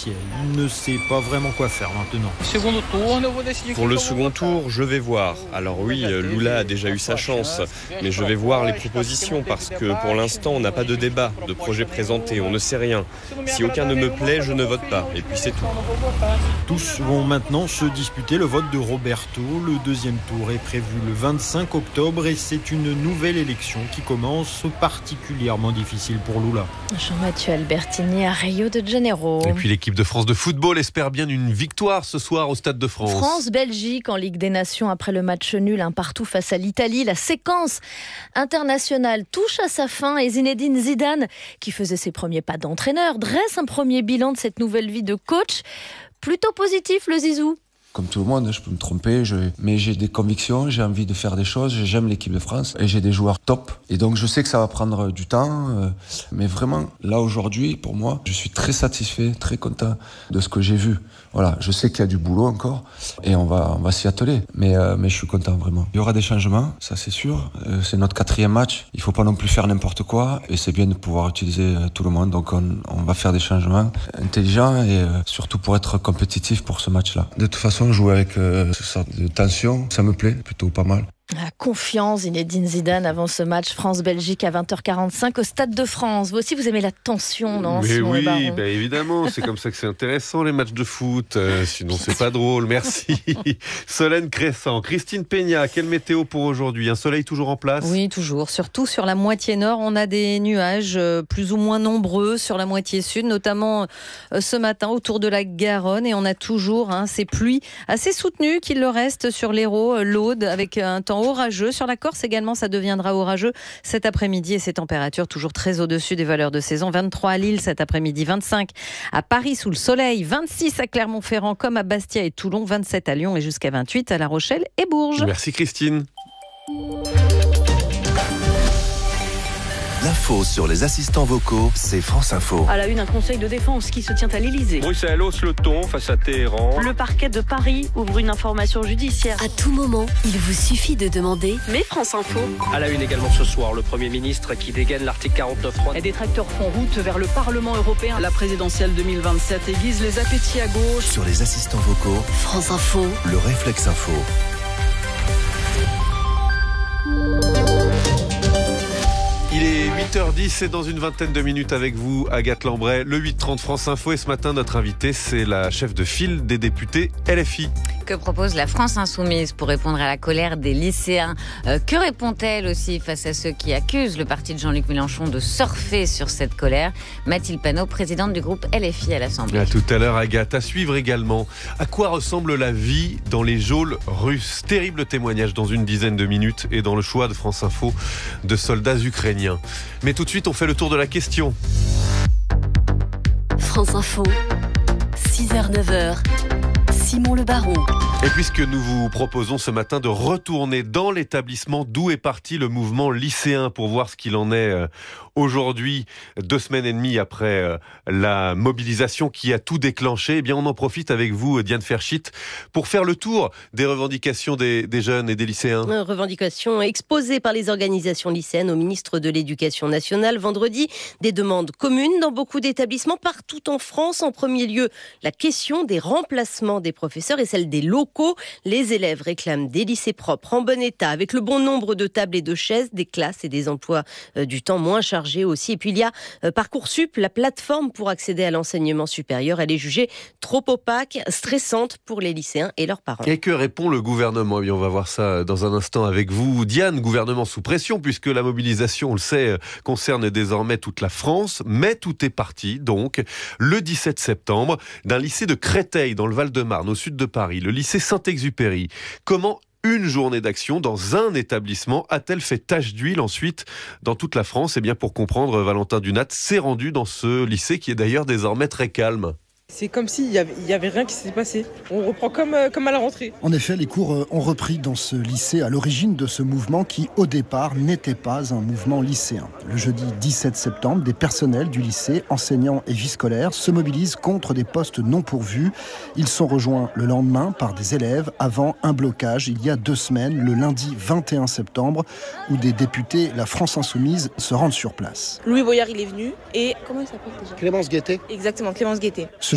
partielle. Il ne sait pas vraiment quoi faire maintenant. Pour le second tour, je vais voir. Alors oui, Lula a déjà eu sa chance, mais je vais voir les propositions parce que pour l'instant, on n'a pas de débat, de projet présenté, on ne sait rien. Si aucun ne me plaît, je ne vote pas, et puis c'est tout. Tous vont maintenant se disputer le vote de Roberto. Le deuxième tour est prévu le 25 octobre et c'est une nouvelle élection qui commence particulièrement difficile pour Lula. Jean-Mathieu Albertini à Rio de Janeiro. Et puis l'équipe de France de football espère bien une victoire ce soir au Stade de France. France-Belgique en Ligue des Nations après le match nul, un partout face à l'Italie. La séquence internationale touche à sa fin et Zinedine Zidane, qui faisait ses premiers pas d'entraîneur, dresse un premier bilan de cette nouvelle vie de coach. Plutôt positif, le Zizou. Comme tout le monde, je peux me tromper, mais j'ai des convictions, j'ai envie de faire des choses, j'aime l'équipe de France et j'ai des joueurs top. Et donc je sais que ça va prendre du temps, mais vraiment, là aujourd'hui, pour moi, je suis très satisfait, très content de ce que j'ai vu. Voilà, je sais qu'il y a du boulot encore et on va s'y atteler, mais je suis content vraiment. Il y aura des changements, ça c'est sûr, c'est notre 4e match, il faut pas non plus faire n'importe quoi et c'est bien de pouvoir utiliser tout le monde, donc on va faire des changements intelligents et surtout pour être compétitif pour ce match-là. De toute façon, jouer avec cette sorte de tension, ça me plaît plutôt pas mal. La confiance, Zinedine Zidane avant ce match France-Belgique à 20h45 au Stade de France. Vous aussi, vous aimez la tension, non? Mais oui, évidemment, c'est comme ça que c'est intéressant les matchs de foot. Sinon, c'est pas drôle. Merci. Solène Crescent, Christine Peña, quelle météo pour aujourd'hui? Un soleil toujours en place? Oui, toujours. Surtout sur la moitié nord, on a des nuages plus ou moins nombreux sur la moitié sud, notamment ce matin autour de la Garonne. Et on a toujours ces pluies assez soutenues qu'il le reste sur l'Hérault, l'Aude, avec un temps orageux. Sur la Corse également, ça deviendra orageux cet après-midi et ces températures toujours très au-dessus des valeurs de saison. 23 à Lille cet après-midi, 25 à Paris sous le soleil, 26 à Clermont-Ferrand comme à Bastia et Toulon, 27 à Lyon et jusqu'à 28 à La Rochelle et Bourges. Merci Christine. L'info sur les assistants vocaux, c'est France Info. À la une, un conseil de défense qui se tient à l'Elysée. Bruxelles hausse le ton face à Téhéran. Le parquet de Paris ouvre une information judiciaire. À tout moment, il vous suffit de demander. Mais France Info. À la une également ce soir, le Premier ministre qui dégaine l'article 49.3. Et des tracteurs font route vers le Parlement européen. La présidentielle 2027 aiguise les appétits à gauche. Sur les assistants vocaux, France Info. Le réflexe info. Il est 8h10 et dans une vingtaine de minutes avec vous, Agathe Lambray, le 8h30 France Info. Et ce matin, notre invitée, c'est la chef de file des députés LFI. Que propose la France Insoumise pour répondre à la colère des lycéens? Que répond-elle aussi face à ceux qui accusent le parti de Jean-Luc Mélenchon de surfer sur cette colère? Mathilde Panot, présidente du groupe LFI à l'Assemblée. À tout à l'heure, Agathe. À suivre également, à quoi ressemble la vie dans les geôles russes? Terrible témoignage dans une dizaine de minutes et dans le choix de France Info de soldats ukrainiens. Mais tout de suite, on fait le tour de la question. France Info, 6h-9h. Simon Le Baron. Et puisque nous vous proposons ce matin de retourner dans l'établissement d'où est parti le mouvement lycéen pour voir ce qu'il en est aujourd'hui, 2 semaines et demie après la mobilisation qui a tout déclenché, eh bien on en profite avec vous, Diane Ferchit, pour faire le tour des revendications des jeunes et des lycéens. Revendications exposées par les organisations lycéennes au ministre de l'Éducation nationale vendredi. Des demandes communes dans beaucoup d'établissements partout en France. En premier lieu, la question des remplacements des professeurs et celle des locaux. Les élèves réclament des lycées propres en bon état, avec le bon nombre de tables et de chaises, des classes et des emplois du temps moins chargés aussi. Et puis il y a Parcoursup, la plateforme pour accéder à l'enseignement supérieur. Elle est jugée trop opaque, stressante pour les lycéens et leurs parents. Et que répond le gouvernement? Eh bien, on va voir ça dans un instant avec vous, Diane. Gouvernement sous pression, puisque la mobilisation, on le sait, concerne désormais toute la France. Mais tout est parti, donc, le 17 septembre, d'un lycée de Créteil, dans le Val-de-Marne, au sud de Paris, le lycée Saint-Exupéry. Comment une journée d'action dans un établissement a-t-elle fait tache d'huile ensuite dans toute la France? Eh bien, pour comprendre, Valentin Dunat s'est rendu dans ce lycée qui est d'ailleurs désormais très calme. C'est comme s'il y avait rien qui s'était passé. On reprend comme à la rentrée. En effet, les cours ont repris dans ce lycée à l'origine de ce mouvement qui, au départ, n'était pas un mouvement lycéen. Le jeudi 17 septembre, des personnels du lycée, enseignants et vie scolaires, se mobilisent contre des postes non pourvus. Ils sont rejoints le lendemain par des élèves avant un blocage il y a 2 semaines, le lundi 21 septembre, où des députés, la France Insoumise, se rendent sur place. Louis Boyard, il est venu et... Comment il s'appelle déjà? Clémence Guettet. Exactement, Clémence Guettet. Ce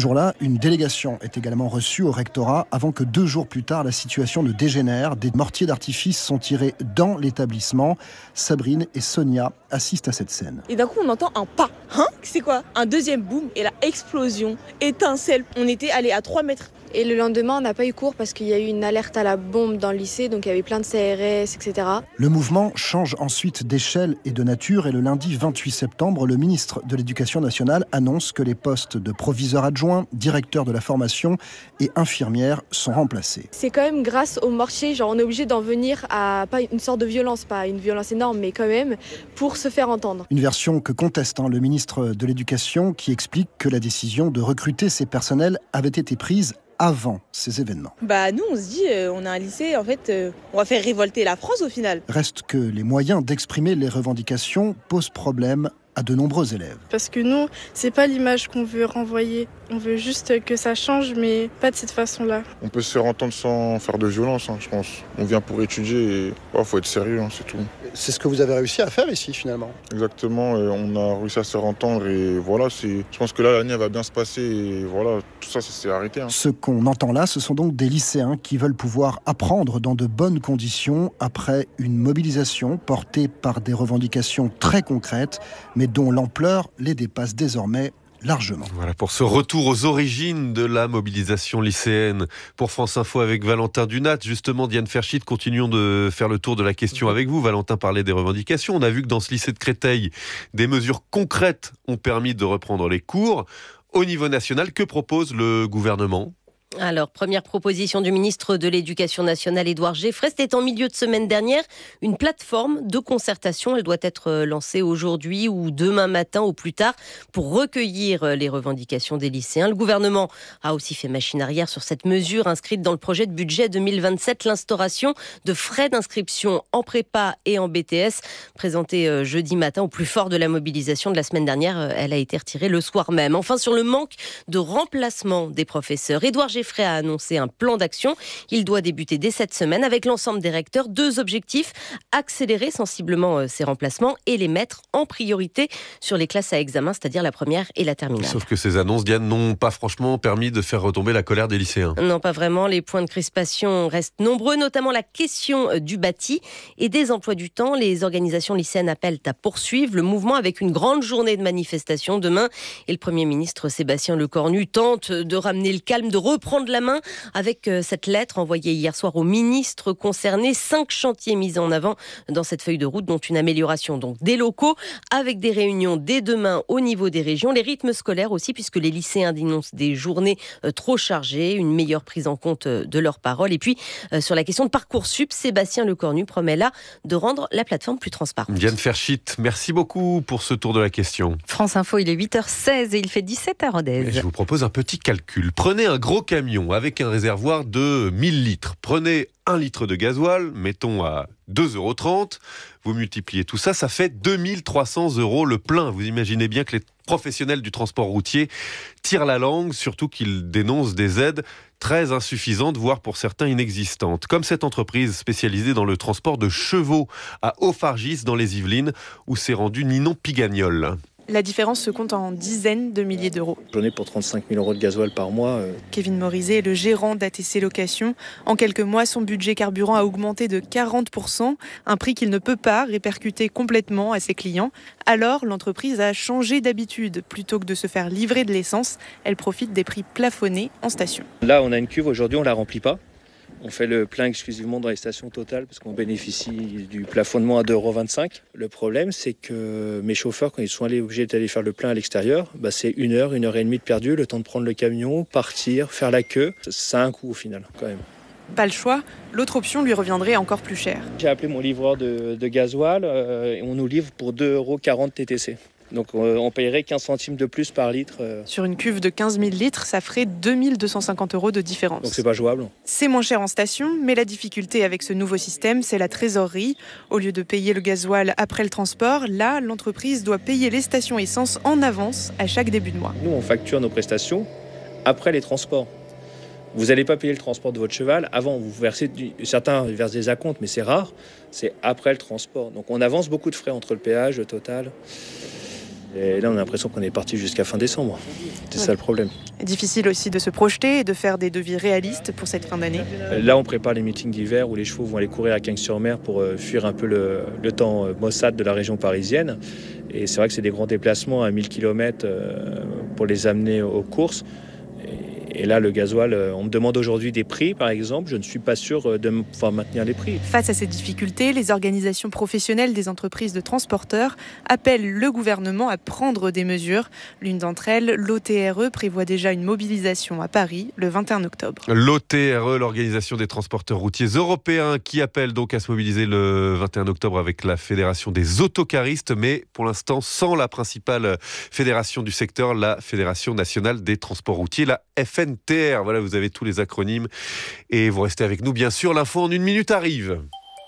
jour-là, une délégation est également reçue au rectorat avant que 2 jours plus tard, la situation ne dégénère. Des mortiers d'artifice sont tirés dans l'établissement. Sabrine et Sonia assistent à cette scène. Et d'un coup, on entend un pas. C'est quoi? Un deuxième boom et la explosion, étincelle. On était allé à 3 mètres. Et le lendemain, on n'a pas eu cours parce qu'il y a eu une alerte à la bombe dans le lycée, donc il y avait plein de CRS, etc. Le mouvement change ensuite d'échelle et de nature et le lundi 28 septembre, le ministre de l'Éducation nationale annonce que les postes de proviseur adjoint, directeur de la formation et infirmière sont remplacés. C'est quand même grâce au mortier, on est obligé d'en venir à pas une sorte de violence, pas une violence énorme, mais quand même pour se faire entendre. Une version que conteste le ministre de l'Éducation qui explique que la décision de recruter ces personnels avait été prise avant ces événements. Nous, on se dit, on a un lycée, en fait, on va faire révolter la France au final. Reste que les moyens d'exprimer les revendications posent problème à de nombreux élèves. Parce que nous, c'est pas l'image qu'on veut renvoyer. On veut juste que ça change, mais pas de cette façon-là. On peut se faire entendre sans faire de violence, je pense. On vient pour étudier et faut être sérieux, c'est tout. C'est ce que vous avez réussi à faire ici, finalement. Exactement, on a réussi à se faire entendre et voilà, je pense que là, l'année va bien se passer et voilà, tout ça s'est arrêté. Ce qu'on entend là, ce sont donc des lycéens qui veulent pouvoir apprendre dans de bonnes conditions après une mobilisation portée par des revendications très concrètes, mais dont l'ampleur les dépasse désormais largement. Voilà pour ce retour aux origines de la mobilisation lycéenne. Pour France Info avec Valentin Dunat, justement Diane Ferchit, continuons de faire le tour de la question avec vous. Valentin parlait des revendications. On a vu que dans ce lycée de Créteil, des mesures concrètes ont permis de reprendre les cours. Au niveau national, que propose le gouvernement ? Alors, première proposition du ministre de l'Éducation nationale, Édouard Géfray, c'était en milieu de semaine dernière, une plateforme de concertation. Elle doit être lancée aujourd'hui ou demain matin au plus tard pour recueillir les revendications des lycéens. Le gouvernement a aussi fait machine arrière sur cette mesure inscrite dans le projet de budget 2027, l'instauration de frais d'inscription en prépa et en BTS. Présentée jeudi matin au plus fort de la mobilisation de la semaine dernière, elle a été retirée le soir même. Enfin, sur le manque de remplacement des professeurs, Édouard Géfray a annoncé un plan d'action. Il doit débuter dès cette semaine avec l'ensemble des recteurs. 2 objectifs, accélérer sensiblement ces remplacements et les mettre en priorité sur les classes à examen, c'est-à-dire la première et la terminale. Sauf que ces annonces, Diane, n'ont pas franchement permis de faire retomber la colère des lycéens. Non, pas vraiment. Les points de crispation restent nombreux, notamment la question du bâti et des emplois du temps. Les organisations lycéennes appellent à poursuivre le mouvement avec une grande journée de manifestation demain. Et le Premier ministre Sébastien Lecornu tente de ramener le calme, de reprendre la main avec cette lettre envoyée hier soir au ministre concerné. 5 chantiers mis en avant dans cette feuille de route, dont une amélioration donc des locaux, avec des réunions dès demain au niveau des régions. Les rythmes scolaires aussi, puisque les lycéens dénoncent des journées trop chargées, une meilleure prise en compte de leurs paroles. Et puis, sur la question de Parcoursup, Sébastien Lecornu promet là de rendre la plateforme plus transparente. Diane Ferchit, merci beaucoup pour ce tour de la question. France Info, il est 8h16 et il fait 17 à Rodez. Je vous propose un petit calcul. Prenez un gros camion avec un réservoir de 1000 litres. Prenez 1 litre de gasoil, mettons à 2,30 €. Vous multipliez tout ça, ça fait 2300 € le plein. Vous imaginez bien que les professionnels du transport routier tirent la langue, surtout qu'ils dénoncent des aides très insuffisantes, voire pour certains inexistantes. Comme cette entreprise spécialisée dans le transport de chevaux à Haut-Fargis dans les Yvelines, où s'est rendu Ninon Pigagnol. La différence se compte en dizaines de milliers d'euros. J'en ai pour 35 000 € de gasoil par mois. Kevin Morizet est le gérant d'ATC Location. En quelques mois, son budget carburant a augmenté de 40%, un prix qu'il ne peut pas répercuter complètement à ses clients. Alors, l'entreprise a changé d'habitude. Plutôt que de se faire livrer de l'essence, elle profite des prix plafonnés en station. Là, on a une cuve, aujourd'hui on ne la remplit pas. On fait le plein exclusivement dans les stations Total parce qu'on bénéficie du plafonnement à 2,25 €. Le problème, c'est que mes chauffeurs, quand ils sont obligés d'aller faire le plein à l'extérieur, c'est 1 heure, 1 heure et demie de perdu, le temps de prendre le camion, partir, faire la queue. Ça a un coût au final, quand même. Pas le choix, l'autre option lui reviendrait encore plus cher. J'ai appelé mon livreur de gasoil et on nous livre pour 2,40 € TTC. Donc on payerait 15 centimes de plus par litre. Sur une cuve de 15 000 litres, ça ferait 2 250 € de différence. Donc c'est pas jouable. C'est moins cher en station, mais la difficulté avec ce nouveau système, c'est la trésorerie. Au lieu de payer le gasoil après le transport, là, l'entreprise doit payer les stations essence en avance à chaque début de mois. Nous, on facture nos prestations après les transports. Vous n'allez pas payer le transport de votre cheval avant. Certains versent des acomptes, mais c'est rare. C'est après le transport. Donc on avance beaucoup de frais entre le péage, le Total. Et là, on a l'impression qu'on est parti jusqu'à fin décembre. C'est ça le problème. Difficile aussi de se projeter et de faire des devis réalistes pour cette fin d'année. Là, on prépare les meetings d'hiver où les chevaux vont aller courir à Cagnes-sur-Mer pour fuir un peu le temps maussade de la région parisienne. Et c'est vrai que c'est des grands déplacements à 1000 km pour les amener aux courses. Et là, le gasoil, on me demande aujourd'hui des prix, par exemple. Je ne suis pas sûr de pouvoir maintenir les prix. Face à ces difficultés, les organisations professionnelles des entreprises de transporteurs appellent le gouvernement à prendre des mesures. L'une d'entre elles, l'OTRE, prévoit déjà une mobilisation à Paris le 21 octobre. L'OTRE, l'Organisation des transporteurs routiers européens, qui appelle donc à se mobiliser le 21 octobre avec la Fédération des autocaristes, mais pour l'instant sans la principale fédération du secteur, la Fédération nationale des transports routiers, la FNTR. Voilà, vous avez tous les acronymes et vous restez avec nous, bien sûr. L'info en 1 minute arrive.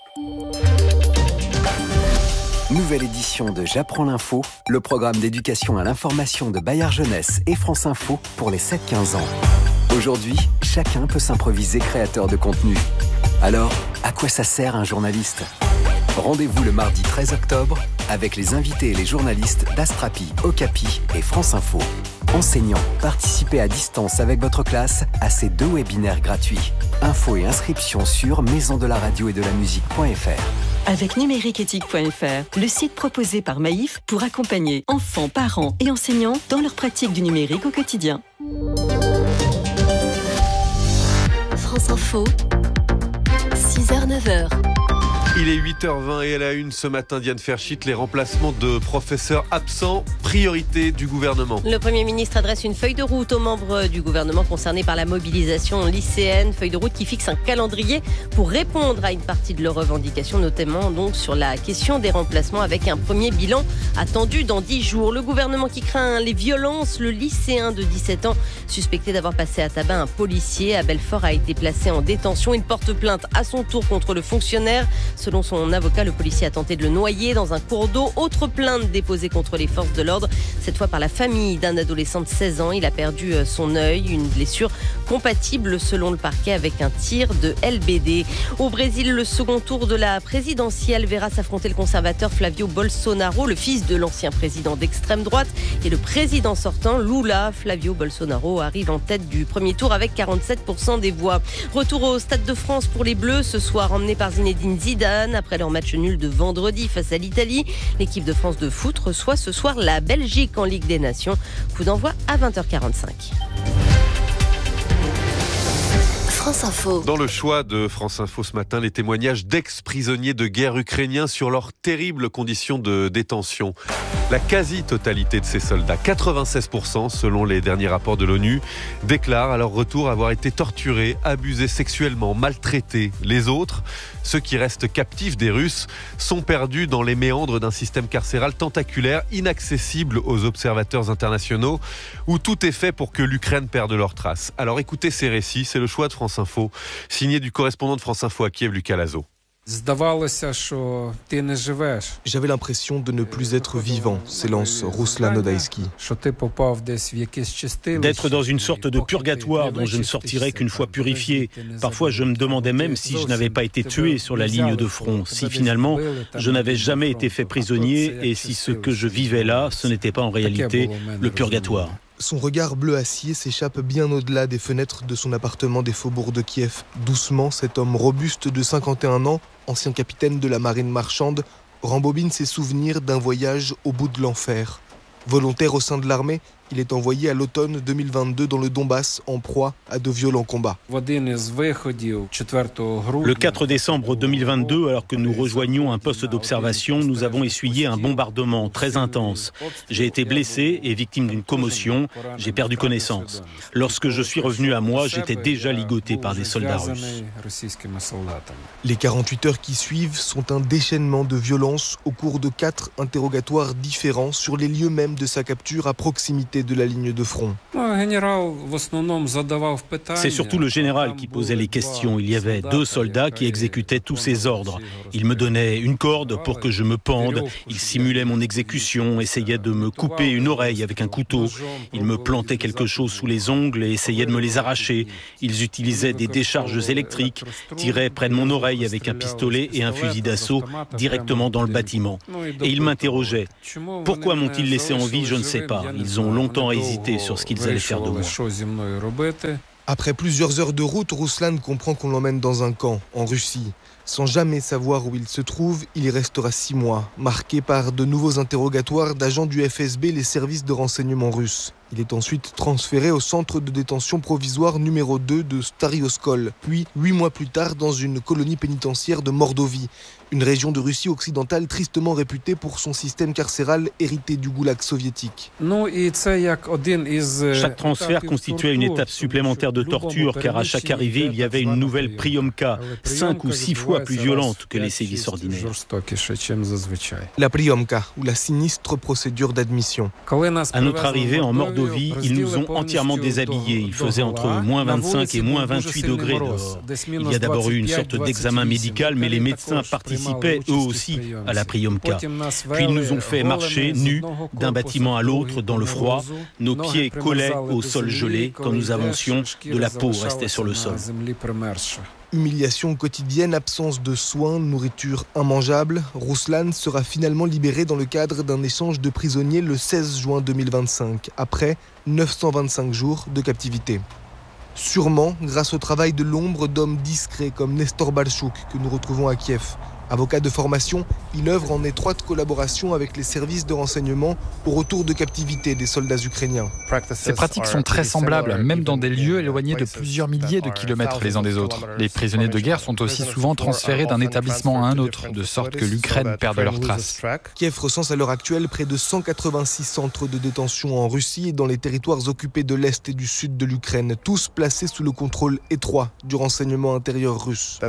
Nouvelle édition de J'apprends l'info, le programme d'éducation à l'information de Bayard Jeunesse et France Info pour les 7-15 ans. Aujourd'hui, chacun peut s'improviser créateur de contenu. Alors, à quoi ça sert un journaliste ? Rendez-vous le mardi 13 octobre avec les invités et les journalistes d'Astrapi, Okapi et France Info. Enseignants, participez à distance avec votre classe à ces 2 webinaires gratuits. Infos et inscriptions sur maisondelaradio-et-de-la-musique.fr. Avec numériqueéthique.fr, le site proposé par Maïf pour accompagner enfants, parents et enseignants dans leur pratique du numérique au quotidien. France Info, 6h-9h. Il est 8h20 et à la une ce matin, Diane Ferchit, les remplacements de professeurs absents, priorité du gouvernement. Le Premier ministre adresse une feuille de route aux membres du gouvernement concernés par la mobilisation lycéenne. Feuille de route qui fixe un calendrier pour répondre à une partie de leurs revendications, notamment donc sur la question des remplacements, avec un premier bilan attendu dans 10 jours. Le gouvernement qui craint les violences, le lycéen de 17 ans suspecté d'avoir passé à tabac un policier à Belfort a été placé en détention. Il porte plainte à son tour contre le fonctionnaire. Selon son avocat, le policier a tenté de le noyer dans un cours d'eau. Autre plainte déposée contre les forces de l'ordre, cette fois par la famille d'un adolescent de 16 ans. Il a perdu son œil, une blessure compatible selon le parquet avec un tir de LBD. Au Brésil, le second tour de la présidentielle verra s'affronter le conservateur Flavio Bolsonaro, le fils de l'ancien président d'extrême droite, et le président sortant Lula. Flavio Bolsonaro arrive en tête du premier tour avec 47% des voix. Retour au Stade de France pour les Bleus ce soir, emmené par Zinedine Zidane. Après leur match nul de vendredi face à l'Italie, l'équipe de France de foot reçoit ce soir la Belgique en Ligue des Nations. Coup d'envoi à 20h45. France Info. Dans le choix de France Info ce matin, les témoignages d'ex-prisonniers de guerre ukrainiens sur leurs terribles conditions de détention. La quasi-totalité de ces soldats, 96% selon les derniers rapports de l'ONU, déclarent à leur retour avoir été torturés, abusés sexuellement, maltraités. Les autres, ceux qui restent captifs des Russes, sont perdus dans les méandres d'un système carcéral tentaculaire, inaccessible aux observateurs internationaux, où tout est fait pour que l'Ukraine perde leurs traces. Alors écoutez ces récits, c'est le choix de France Info, signé du correspondant de France Info à Kiev, Lucas Lazo. J'avais l'impression de ne plus être vivant, s'élance Ruslan Odaïski. D'être dans une sorte de purgatoire dont je ne sortirais qu'une fois purifié. Parfois, je me demandais même si je n'avais pas été tué sur la ligne de front, si finalement je n'avais jamais été fait prisonnier et si ce que je vivais là, ce n'était pas en réalité le purgatoire. Son regard bleu acier s'échappe bien au-delà des fenêtres de son appartement des faubourgs de Kiev. Doucement, cet homme robuste de 51 ans, ancien capitaine de la marine marchande, rembobine ses souvenirs d'un voyage au bout de l'enfer. Volontaire au sein de l'armée, il est envoyé à l'automne 2022 dans le Donbass en proie à de violents combats. Le 4 décembre 2022, alors que nous rejoignions un poste d'observation, nous avons essuyé un bombardement très intense. J'ai été blessé et victime d'une commotion. J'ai perdu connaissance. Lorsque je suis revenu à moi, j'étais déjà ligoté par des soldats russes. Les 48 heures qui suivent sont un déchaînement de violence au cours de 4 interrogatoires différents sur les lieux mêmes de sa capture à proximité proximité de la ligne de front. C'est surtout le général qui posait les questions. Il y avait 2 soldats qui exécutaient tous ses ordres. Il me donnait une corde pour que je me pende. Il simulait mon exécution, essayait de me couper une oreille avec un couteau. Il me plantait quelque chose sous les ongles et essayait de me les arracher. Ils utilisaient des décharges électriques, tiraient près de mon oreille avec un pistolet et un fusil d'assaut directement dans le bâtiment. Et ils m'interrogeaient. Pourquoi m'ont-ils laissé en vie? Je ne sais pas. Ils ont longtemps hésité sur ce qu'ils allaient faire de moi. Après plusieurs heures de route, Ruslan comprend qu'on l'emmène dans un camp, en Russie. Sans jamais savoir où il se trouve, il y restera 6 mois, marqué par de nouveaux interrogatoires d'agents du FSB, les services de renseignement russes. Il est ensuite transféré au centre de détention provisoire numéro 2 de Stary-Oskol, puis 8 mois plus tard dans une colonie pénitentiaire de Mordovie, une région de Russie occidentale tristement réputée pour son système carcéral hérité du goulag soviétique. Chaque transfert constituait une étape supplémentaire de torture, car à chaque arrivée, il y avait une nouvelle priomka, 5 ou 6 fois plus violente que les sévices ordinaires. La priomka, ou la sinistre procédure d'admission. À notre arrivée en Mordovie, ils nous ont entièrement déshabillés. Il faisait entre moins 25 et moins 28 degrés dehors. Il y a d'abord eu une sorte d'examen médical, mais les médecins participaient eux aussi à la priomka. Puis ils nous ont fait marcher nus d'un bâtiment à l'autre dans le froid. Nos pieds collaient au sol gelé. Quand nous avancions, de la peau restait sur le sol. Humiliation quotidienne, absence de soins, nourriture immangeable. Ruslan sera finalement libéré dans le cadre d'un échange de prisonniers le 16 juin 2025, après 925 jours de captivité. Sûrement grâce au travail de l'ombre d'hommes discrets comme Nestor Balchouk, que nous retrouvons à Kiev. Avocat de formation, il œuvre en étroite collaboration avec les services de renseignement au retour de captivité des soldats ukrainiens. Ces pratiques sont très semblables, même dans des lieux éloignés de plusieurs milliers de kilomètres les uns des autres. Les prisonniers de guerre sont aussi souvent transférés d'un établissement à un autre, de sorte que l'Ukraine perde leurs traces. Kiev recense à l'heure actuelle près de 186 centres de détention en Russie et dans les territoires occupés de l'Est et du Sud de l'Ukraine, tous placés sous le contrôle étroit du renseignement intérieur russe.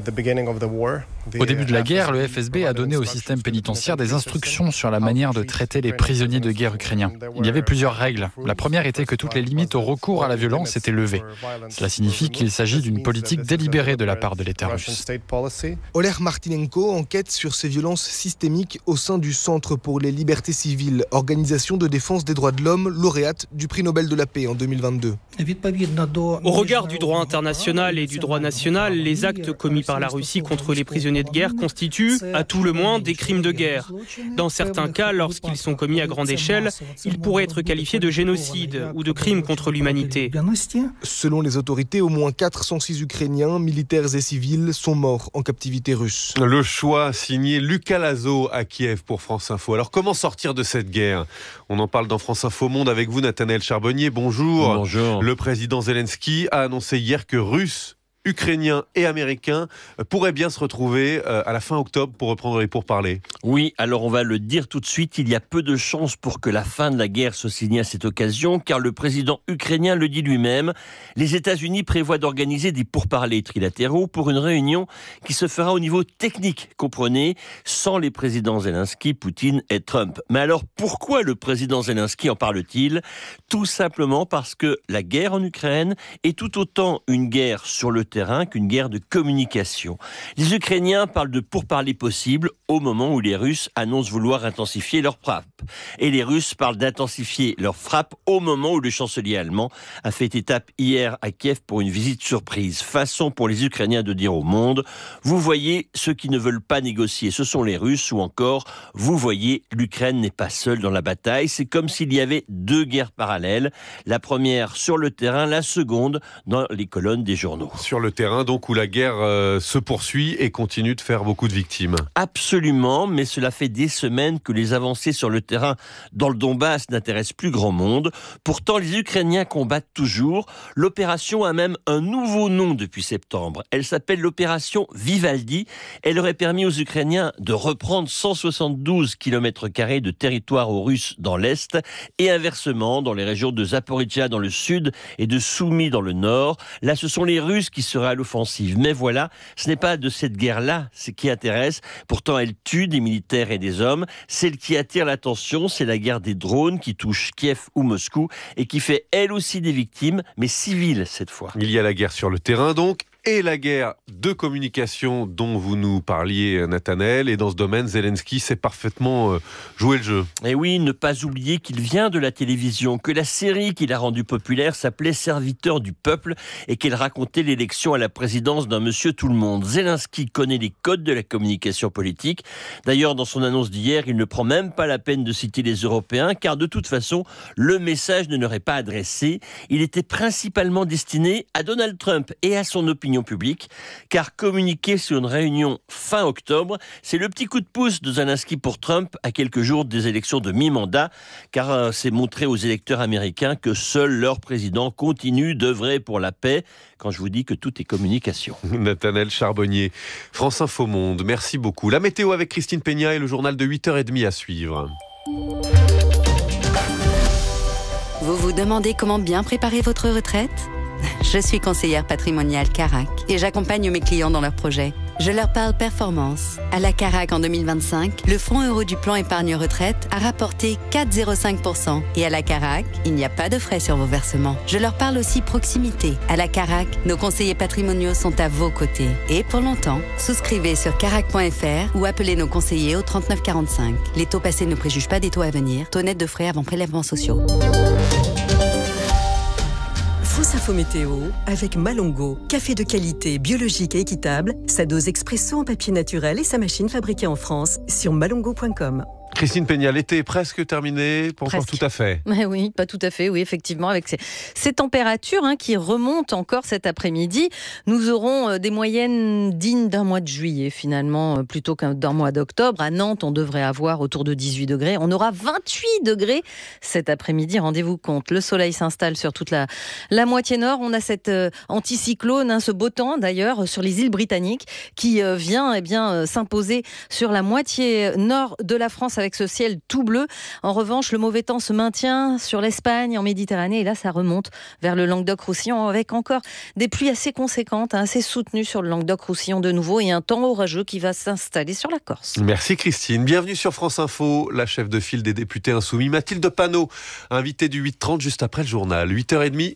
Au début de la guerre, le FSB a donné au système pénitentiaire des instructions sur la manière de traiter les prisonniers de guerre ukrainiens. Il y avait plusieurs règles. La première était que toutes les limites au recours à la violence étaient levées. Cela signifie qu'il s'agit d'une politique délibérée de la part de l'État russe. Oleg Martinenko enquête sur ces violences systémiques au sein du Centre pour les libertés civiles, organisation de défense des droits de l'homme, lauréate du prix Nobel de la paix en 2022. Au regard du droit international et du droit national, les actes commis par la Russie contre les prisonniers de guerre constituent, à tout le moins, des crimes de guerre. Dans certains cas, lorsqu'ils sont commis à grande échelle, ils pourraient être qualifiés de génocide ou de crimes contre l'humanité. Selon les autorités, au moins 406 Ukrainiens, militaires et civils, sont morts en captivité russe. Le choix signé Lucas Lazo à Kiev pour France Info. Alors comment sortir de cette guerre? On en parle dans France Info Monde avec vous, Nathanaël Charbonnier. Bonjour. Bonjour. Le président Zelensky a annoncé hier que Russes, Ukrainiens et Américains pourraient bien se retrouver à la fin octobre pour reprendre les pourparlers. Oui, alors on va le dire tout de suite, il y a peu de chances pour que la fin de la guerre se signe à cette occasion, car le président ukrainien le dit lui-même, les États-Unis prévoient d'organiser des pourparlers trilatéraux pour une réunion qui se fera au niveau technique, comprenez, sans les présidents Zelensky, Poutine et Trump. Mais alors pourquoi le président Zelensky en parle-t-il? Tout simplement parce que la guerre en Ukraine est tout autant une guerre sur le terrain qu'une guerre de communication. Les Ukrainiens parlent de pourparlers possibles au moment où les Russes annoncent vouloir intensifier leurs frappes. Et les Russes parlent d'intensifier leurs frappes au moment où le chancelier allemand a fait étape hier à Kiev pour une visite surprise. Façon pour les Ukrainiens de dire au monde, vous voyez, ceux qui ne veulent pas négocier, ce sont les Russes, ou encore, vous voyez, l'Ukraine n'est pas seule dans la bataille. C'est comme s'il y avait 2 guerres parallèles. La première sur le terrain, la seconde dans les colonnes des journaux. Sur le terrain, donc, où la guerre se poursuit et continue de faire beaucoup de victimes. Absolument, mais cela fait des semaines que les avancées sur le terrain dans le Donbass n'intéressent plus grand monde. Pourtant, les Ukrainiens combattent toujours. L'opération a même un nouveau nom depuis septembre. Elle s'appelle l'opération Vivaldi. Elle aurait permis aux Ukrainiens de reprendre 172 km² de territoire aux Russes dans l'Est et inversement dans les régions de Zaporizhzhia dans le sud et de Soumy dans le nord. Là, ce sont les Russes qui sera à l'offensive. Mais voilà, ce n'est pas de cette guerre-là qui intéresse. Pourtant, elle tue des militaires et des hommes. Celle qui attire l'attention, c'est la guerre des drones qui touche Kiev ou Moscou et qui fait elle aussi des victimes, mais civiles cette fois. Il y a la guerre sur le terrain donc, et la guerre de communication dont vous nous parliez, Nathanaël. Et dans ce domaine, Zelensky sait parfaitement jouer le jeu. Et oui, ne pas oublier qu'il vient de la télévision, que la série qu'il a rendue populaire s'appelait Serviteur du peuple et qu'elle racontait l'élection à la présidence d'un monsieur tout le monde. Zelensky connaît les codes de la communication politique. D'ailleurs, dans son annonce d'hier, il ne prend même pas la peine de citer les Européens, car de toute façon, le message ne leur est pas adressé. Il était principalement destiné à Donald Trump et à son opinion publique, car communiquer sur une réunion fin octobre, c'est le petit coup de pouce de Zelensky pour Trump à quelques jours des élections de mi-mandat, car c'est montrer aux électeurs américains que seul leur président continue d'œuvrer pour la paix, quand je vous dis que tout est communication. Nathanaël Charbonnier, France Info Monde, merci beaucoup. La météo avec Christine Peña et le journal de 8h30 à suivre. Vous vous demandez comment bien préparer votre retraite ? Je suis conseillère patrimoniale Carac et j'accompagne mes clients dans leurs projets. Je leur parle performance. À la Carac en 2025, le fonds euro du plan épargne retraite a rapporté 4,05%. Et à la Carac, il n'y a pas de frais sur vos versements. Je leur parle aussi proximité. À la Carac, nos conseillers patrimoniaux sont à vos côtés. Et pour longtemps, souscrivez sur carac.fr ou appelez nos conseillers au 3945. Les taux passés ne préjugent pas des taux à venir. Taux net de frais avant prélèvements sociaux. France Info Météo avec Malongo. Café de qualité, biologique et équitable. Sa dose expresso en papier naturel et sa machine fabriquée en France sur malongo.com. Christine Peña, l'été est presque terminé, pas encore tout à fait. Mais oui, pas tout à fait, oui, effectivement, avec ces températures qui remontent encore cet après-midi. Nous aurons des moyennes dignes d'un mois de juillet, finalement, plutôt qu'un mois d'octobre. À Nantes, on devrait avoir autour de 18 degrés. On aura 28 degrés cet après-midi, rendez-vous compte. Le soleil s'installe sur toute la moitié nord. On a cet anticyclone, ce beau temps d'ailleurs, sur les îles britanniques, qui vient s'imposer sur la moitié nord de la France avec ce ciel tout bleu. En revanche, le mauvais temps se maintient sur l'Espagne, en Méditerranée, et là, ça remonte vers le Languedoc-Roussillon avec encore des pluies assez conséquentes, assez soutenues sur le Languedoc-Roussillon de nouveau, et un temps orageux qui va s'installer sur la Corse. Merci Christine. Bienvenue sur France Info, la chef de file des députés insoumis, Mathilde Panot, invitée du 8h30 juste après le journal. 8h30.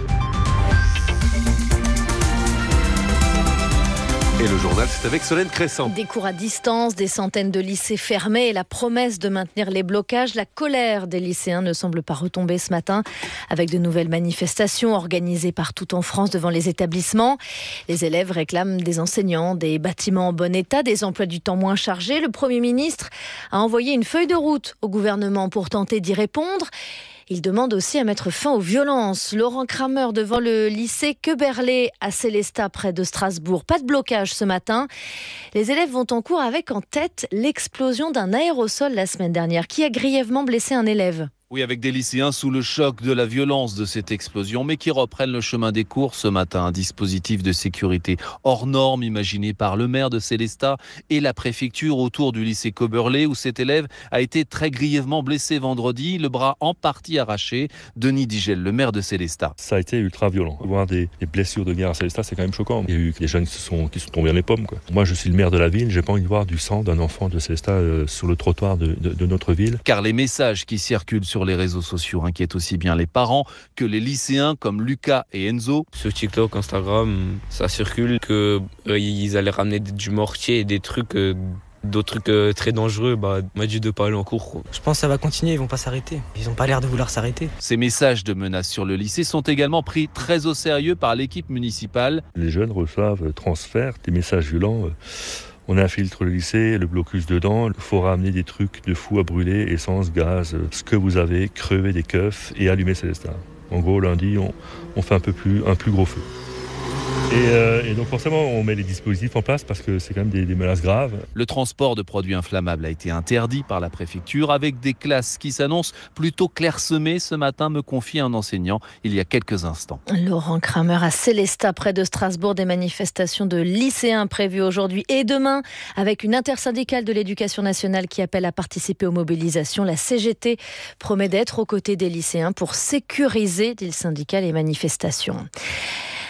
Et le journal, c'est avec Solène Crescent. Des cours à distance, des centaines de lycées fermés et la promesse de maintenir les blocages. La colère des lycéens ne semble pas retomber ce matin avec de nouvelles manifestations organisées partout en France devant les établissements. Les élèves réclament des enseignants, des bâtiments en bon état, des emplois du temps moins chargés. Le Premier ministre a envoyé une feuille de route au gouvernement pour tenter d'y répondre. Il demande aussi à mettre fin aux violences. Laurent Kramer devant le lycée Queberlé à Célestat près de Strasbourg. Pas de blocage ce matin. Les élèves vont en cours avec en tête l'explosion d'un aérosol la semaine dernière qui a grièvement blessé un élève. Oui, avec des lycéens sous le choc de la violence de cette explosion, mais qui reprennent le chemin des cours ce matin. Un dispositif de sécurité hors norme imaginé par le maire de Célestat et la préfecture autour du lycée Queberlé, où cet élève a été très grièvement blessé vendredi, le bras en partie arraché. Denis Digel, le maire de Célestat. Ça a été ultra violent. Voir des blessures de guerre à Célestat, c'est quand même choquant. Il y a eu des jeunes qui sont tombés dans les pommes, quoi. Moi, je suis le maire de la ville, j'ai pas envie de voir du sang d'un enfant de Célestat sur le trottoir de notre ville. Car les messages qui circulent sur les réseaux sociaux inquiètent aussi bien les parents que les lycéens comme Lucas et Enzo. Sur TikTok, Instagram, ça circule qu'ils allaient ramener du mortier et des trucs, d'autres trucs très dangereux. M'a dit de pas aller en cours. Je pense que ça va continuer, ils vont pas s'arrêter. Ils ont pas l'air de vouloir s'arrêter. Ces messages de menaces sur le lycée sont également pris très au sérieux par l'équipe municipale. Les jeunes reçoivent, transfèrent des messages violents. On infiltre le lycée, le blocus dedans, il faut ramener des trucs de fou à brûler, essence, gaz, ce que vous avez, crever des keufs et allumer Célestat. En gros, lundi, on fait un plus gros feu. Et donc forcément, on met les dispositifs en place parce que c'est quand même des menaces graves. Le transport de produits inflammables a été interdit par la préfecture avec des classes qui s'annoncent plutôt clairsemées ce matin, me confie un enseignant il y a quelques instants. Laurent Kramer à Célestat près de Strasbourg, des manifestations de lycéens prévues aujourd'hui et demain avec une intersyndicale de l'éducation nationale qui appelle à participer aux mobilisations. La CGT promet d'être aux côtés des lycéens pour sécuriser, dit le syndicat, les manifestations.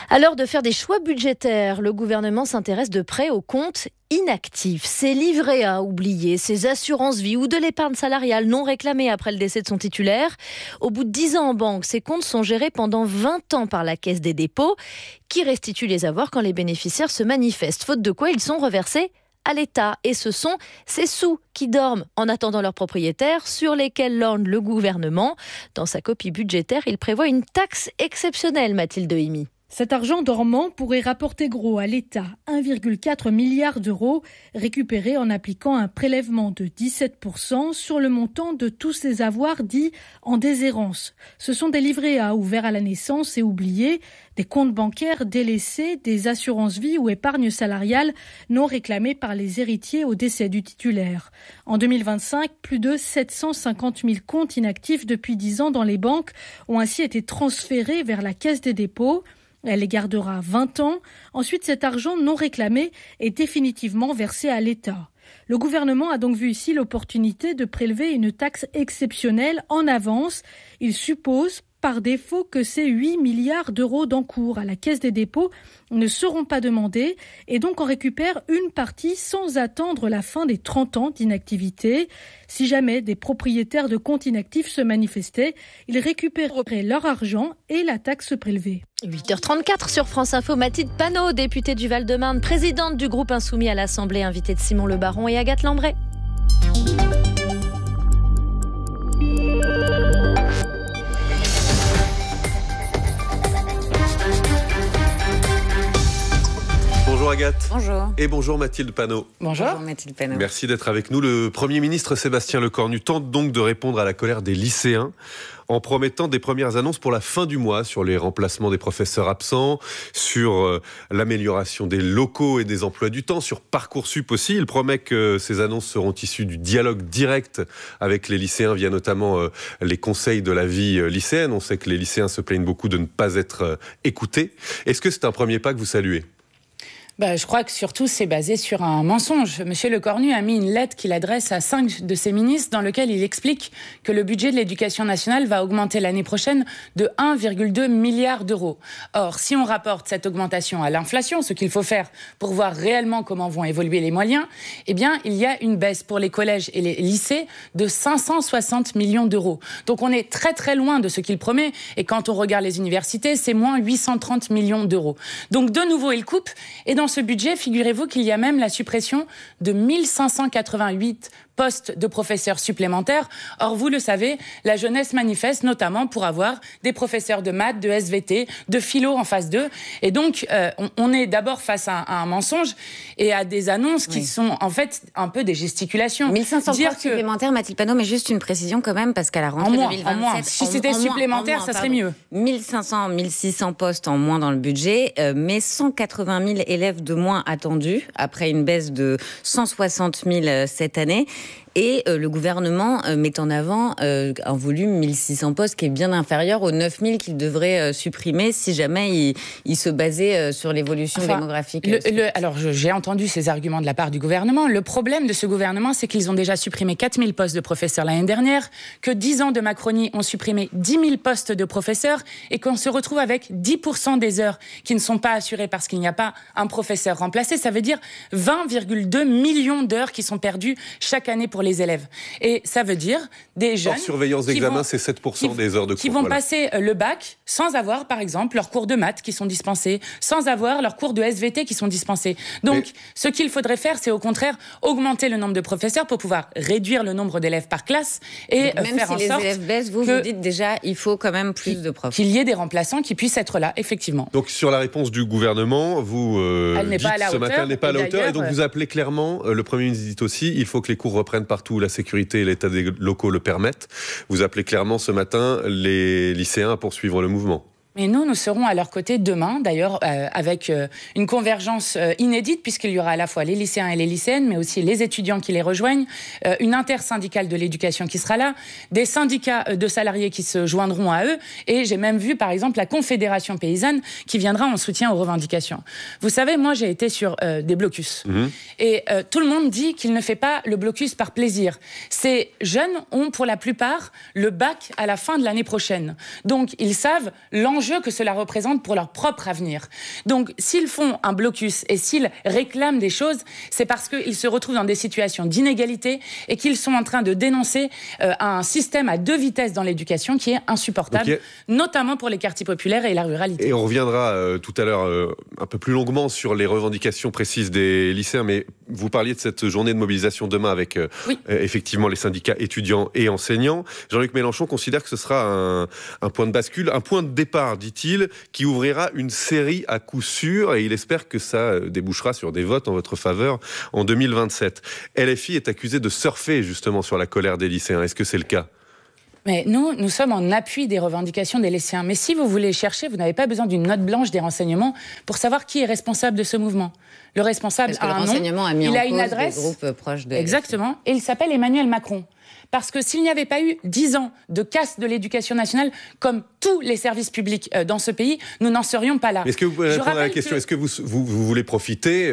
À l'heure de faire des choix budgétaires, le gouvernement s'intéresse de près aux comptes inactifs. Ces livrets A oubliés, ces assurances-vie ou de l'épargne salariale non réclamée après le décès de son titulaire. Au bout de 10 ans en banque, ces comptes sont gérés pendant 20 ans par la Caisse des dépôts, qui restitue les avoirs quand les bénéficiaires se manifestent, faute de quoi ils sont reversés à l'État. Et ce sont ces sous qui dorment en attendant leurs propriétaires, sur lesquels lorgne le gouvernement. Dans sa copie budgétaire, il prévoit une taxe exceptionnelle, Mathilde Himy. Cet argent dormant pourrait rapporter gros à l'État, 1,4 milliard d'euros, récupérés en appliquant un prélèvement de 17% sur le montant de tous ces avoirs dits en déshérence. Ce sont des livrets A ouverts à la naissance et oubliés, des comptes bancaires délaissés, des assurances-vie ou épargnes salariales non réclamées par les héritiers au décès du titulaire. En 2025, plus de 750 000 comptes inactifs depuis 10 ans dans les banques ont ainsi été transférés vers la Caisse des dépôts. Elle les gardera 20 ans. Ensuite, cet argent non réclamé est définitivement versé à l'État. Le gouvernement a donc vu ici l'opportunité de prélever une taxe exceptionnelle en avance. Il suppose par défaut que ces 8 milliards d'euros d'encours à la Caisse des dépôts ne seront pas demandés et donc en récupère une partie sans attendre la fin des 30 ans d'inactivité. Si jamais des propriétaires de comptes inactifs se manifestaient, ils récupéreraient leur argent et la taxe prélevée. 8h34 sur France Info, Mathilde Panot, députée du Val-de-Marne, présidente du groupe Insoumis à l'Assemblée, invitée de Simon Le Baron et Agathe Lambray. Bonjour Agathe. Bonjour. Et bonjour Mathilde Panot. Bonjour Mathilde Panot. Merci d'être avec nous. Le Premier ministre Sébastien Lecornu tente donc de répondre à la colère des lycéens en promettant des premières annonces pour la fin du mois sur les remplacements des professeurs absents, sur l'amélioration des locaux et des emplois du temps, sur Parcoursup aussi. Il promet que ces annonces seront issues du dialogue direct avec les lycéens via notamment les conseils de la vie lycéenne. On sait que les lycéens se plaignent beaucoup de ne pas être écoutés. Est-ce que c'est un premier pas que vous saluez ? Je crois que surtout c'est basé sur un mensonge. Monsieur Lecornu a mis une lettre qu'il adresse à 5 de ses ministres dans lequel il explique que le budget de l'éducation nationale va augmenter l'année prochaine de 1,2 milliard d'euros. Or, si on rapporte cette augmentation à l'inflation, ce qu'il faut faire pour voir réellement comment vont évoluer les moyens, eh bien, il y a une baisse pour les collèges et les lycées de 560 millions d'euros. Donc on est très très loin de ce qu'il promet. Et quand on regarde les universités, c'est moins 830 millions d'euros. Donc de nouveau, il coupe. Et dans ce budget, figurez-vous qu'il y a même la suppression de 1588 postes de professeurs supplémentaires. Or, vous le savez, la jeunesse manifeste notamment pour avoir des professeurs de maths, de SVT, de philo en phase 2. Et donc, on est d'abord face à un mensonge et à des annonces qui sont en fait un peu des gesticulations. 1500 postes supplémentaires, Mathilde Panot, mais juste une précision quand même, parce qu'à la rentrée 2027... En moins. Si c'était supplémentaire, ça serait mieux. 1500, 1600 postes en moins dans le budget, mais 180 000 élèves de moins attendus, après une baisse de 160 000 cette année. Et le gouvernement met en avant un volume 1600 postes qui est bien inférieur aux 9000 qu'il devrait supprimer si jamais il se basait sur l'évolution démographique. Alors, j'ai entendu ces arguments de la part du gouvernement. Le problème de ce gouvernement, c'est qu'ils ont déjà supprimé 4000 postes de professeurs l'année dernière, que 10 ans de Macronie ont supprimé 10 000 postes de professeurs et qu'on se retrouve avec 10% des heures qui ne sont pas assurées parce qu'il n'y a pas un professeur remplacé. Ça veut dire 20,2 millions d'heures qui sont perdues chaque année pour les élèves. Et ça veut dire des jeunes... Hors surveillance d'examen, c'est 7% des heures de cours. Qui vont passer le bac sans avoir, par exemple, leurs cours de maths qui sont dispensés, sans avoir leurs cours de SVT qui sont dispensés. Donc, ce qu'il faudrait faire, c'est au contraire augmenter le nombre de professeurs pour pouvoir réduire le nombre d'élèves par classe et faire en sorte... Même si les élèves baissent, vous dites déjà, il faut quand même plus de profs. Qu'il y ait des remplaçants qui puissent être là, effectivement. Donc, sur la réponse du gouvernement, vous dites ce matin, elle n'est pas à la hauteur. Et donc, vous appelez clairement, le Premier ministre dit aussi, il faut que les cours reprennent partout où la sécurité et l'état des locaux le permettent. Vous appelez clairement ce matin les lycéens à poursuivre le mouvement. Mais nous serons à leur côté demain, d'ailleurs, avec une convergence inédite, puisqu'il y aura à la fois les lycéens et les lycéennes, mais aussi les étudiants qui les rejoignent, une intersyndicale de l'éducation qui sera là, des syndicats de salariés qui se joindront à eux, et j'ai même vu, par exemple, la Confédération paysanne qui viendra en soutien aux revendications. Vous savez, moi, j'ai été sur des blocus. Et tout le monde dit qu'il ne fait pas le blocus par plaisir. Ces jeunes ont, pour la plupart, le bac à la fin de l'année prochaine. Donc, ils savent l'enjeu l'enjeu que cela représente pour leur propre avenir. Donc, s'ils font un blocus et s'ils réclament des choses, c'est parce qu'ils se retrouvent dans des situations d'inégalité et qu'ils sont en train de dénoncer un système à 2 vitesses dans l'éducation qui est insupportable, notamment pour les quartiers populaires et la ruralité. Et on reviendra tout à l'heure un peu plus longuement sur les revendications précises des lycéens, mais vous parliez de cette journée de mobilisation demain avec effectivement les syndicats étudiants et enseignants. Jean-Luc Mélenchon considère que ce sera un point de bascule, un point de départ, dit-il, qui ouvrira une série à coup sûr, et il espère que ça débouchera sur des votes en votre faveur en 2027. LFI est accusé de surfer justement sur la colère des lycéens. Est-ce que c'est le cas ? Mais nous sommes en appui des revendications des lycéens. Mais si vous voulez chercher, vous n'avez pas besoin d'une note blanche des renseignements pour savoir qui est responsable de ce mouvement. Le responsable a un nom, il a une adresse, exactement, et il s'appelle Emmanuel Macron. Parce que s'il n'y avait pas eu 10 ans de casse de l'éducation nationale, comme tous les services publics dans ce pays, nous n'en serions pas là. Est-ce que vous pouvez répondre à la question ? Est-ce que vous voulez profiter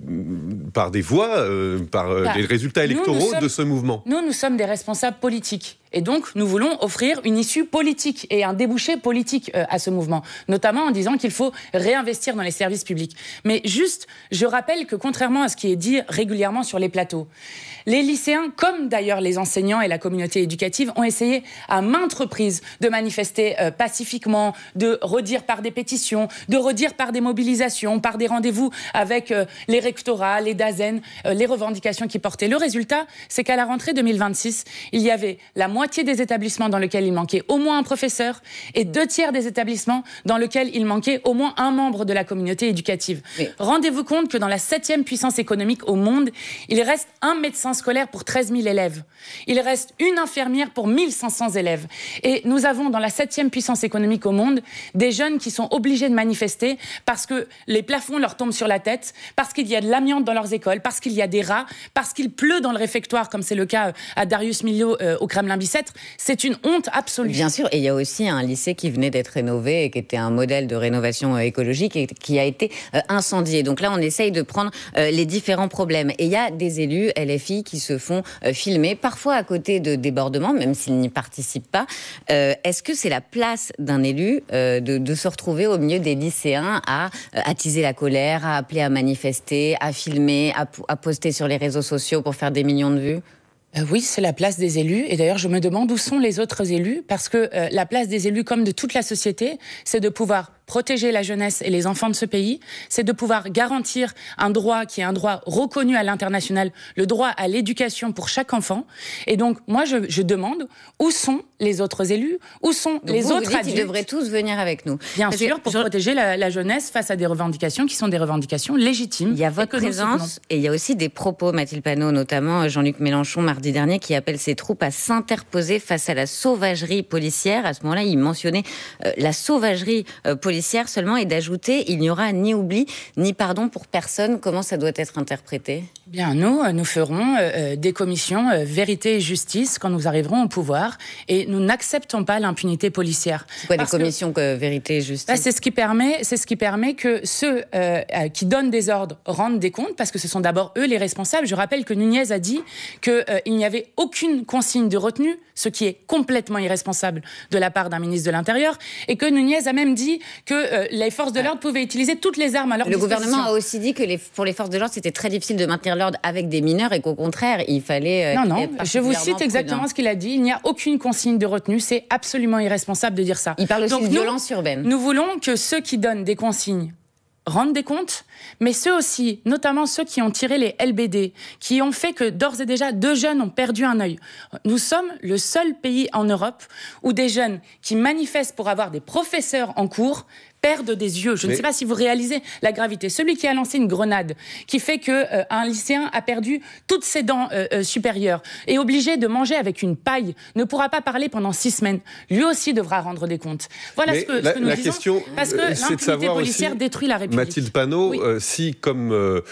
par des voix, par des résultats électoraux de ce mouvement ? Nous sommes des responsables politiques. Et donc, nous voulons offrir une issue politique et un débouché politique à ce mouvement, notamment en disant qu'il faut réinvestir dans les services publics. Mais juste, je rappelle que contrairement à ce qui est dit régulièrement sur les plateaux, les lycéens, comme d'ailleurs les enseignants et la communauté éducative, ont essayé à maintes reprises de manifester pacifiquement, de redire par des pétitions, de redire par des mobilisations, par des rendez-vous avec les rectorats, les DAZEN, les revendications qui portaient. Le résultat, c'est qu'à la rentrée 2026, il y avait la moitié des établissements dans lesquels il manquait au moins un professeur et 2/3 des établissements dans lesquels il manquait au moins un membre de la communauté éducative. Rendez-vous compte que dans la 7e puissance économique au monde, il reste un médecin scolaire pour 13 000 élèves. Il reste une infirmière pour 1500 élèves. Et nous avons dans la 7e puissance économique au monde des jeunes qui sont obligés de manifester parce que les plafonds leur tombent sur la tête, parce qu'il y a de l'amiante dans leurs écoles, parce qu'il y a des rats, parce qu'il pleut dans le réfectoire, comme c'est le cas à Darius Milhaud au Kremlin-Bicêtre. C'est une honte absolue. Bien sûr, et il y a aussi un lycée qui venait d'être rénové et qui était un modèle de rénovation écologique et qui a été incendié. Donc là, on essaye de prendre les différents problèmes. Et il y a des élus LFI qui se font filmer, parfois à côté de débordements, même s'ils n'y participent pas. Est-ce que c'est la place d'un élu de se retrouver au milieu des lycéens à attiser la colère, à appeler à manifester, à filmer, à poster sur les réseaux sociaux pour faire des millions de vues ? Oui, c'est la place des élus. Et d'ailleurs, je me demande où sont les autres élus, parce que la place des élus, comme de toute la société, c'est de pouvoir protéger la jeunesse et les enfants de ce pays, c'est de pouvoir garantir un droit qui est un droit reconnu à l'international, le droit à l'éducation pour chaque enfant. Et donc, moi, je demande où sont les autres élus, où sont les autres adultes. Ils devraient tous venir avec nous. Bien sûr, pour protéger la jeunesse face à des revendications qui sont des revendications légitimes. Il y a votre présence et il y a aussi des propos, Mathilde Panot, notamment Jean-Luc Mélenchon, mardi dernier, qui appelle ses troupes à s'interposer face à la sauvagerie policière. À ce moment-là, il mentionnait la sauvagerie policière seulement et d'ajouter il n'y aura ni oubli ni pardon pour personne. Comment ça doit être interprété ? Bien, nous ferons des commissions vérité et justice quand nous arriverons au pouvoir et nous n'acceptons pas l'impunité policière. C'est quoi des commissions vérité et justice ? C'est ce qui permet que ceux qui donnent des ordres rendent des comptes, parce que ce sont d'abord eux les responsables. Je rappelle que Nunez a dit qu'il n'y avait aucune consigne de retenue, ce qui est complètement irresponsable de la part d'un ministre de l'Intérieur, et que Nunez a même dit que les forces de l'ordre pouvaient utiliser toutes les armes à leur disposition. Le gouvernement a aussi dit que pour les forces de l'ordre, c'était très difficile de maintenir l'ordre avec des mineurs et qu'au contraire, il fallait... Non, je vous cite exactement ce qu'il a dit. Il n'y a aucune consigne de retenue. C'est absolument irresponsable de dire ça. Il parle aussi de violence urbaine. Nous voulons que ceux qui donnent des consignes rendent des comptes, mais ceux aussi, notamment ceux qui ont tiré les LBD, qui ont fait que d'ores et déjà 2 jeunes ont perdu un œil. Nous sommes le seul pays en Europe où des jeunes qui manifestent pour avoir des professeurs en cours perdent des yeux. Je ne sais pas si vous réalisez la gravité. Celui qui a lancé une grenade, qui fait qu'un lycéen a perdu toutes ses dents supérieures, est obligé de manger avec une paille, ne pourra pas parler pendant 6 semaines. Lui aussi devra rendre des comptes. Voilà ce que nous disons. Question, parce que l'impunité policière détruit la République. Mathilde Panot, si comme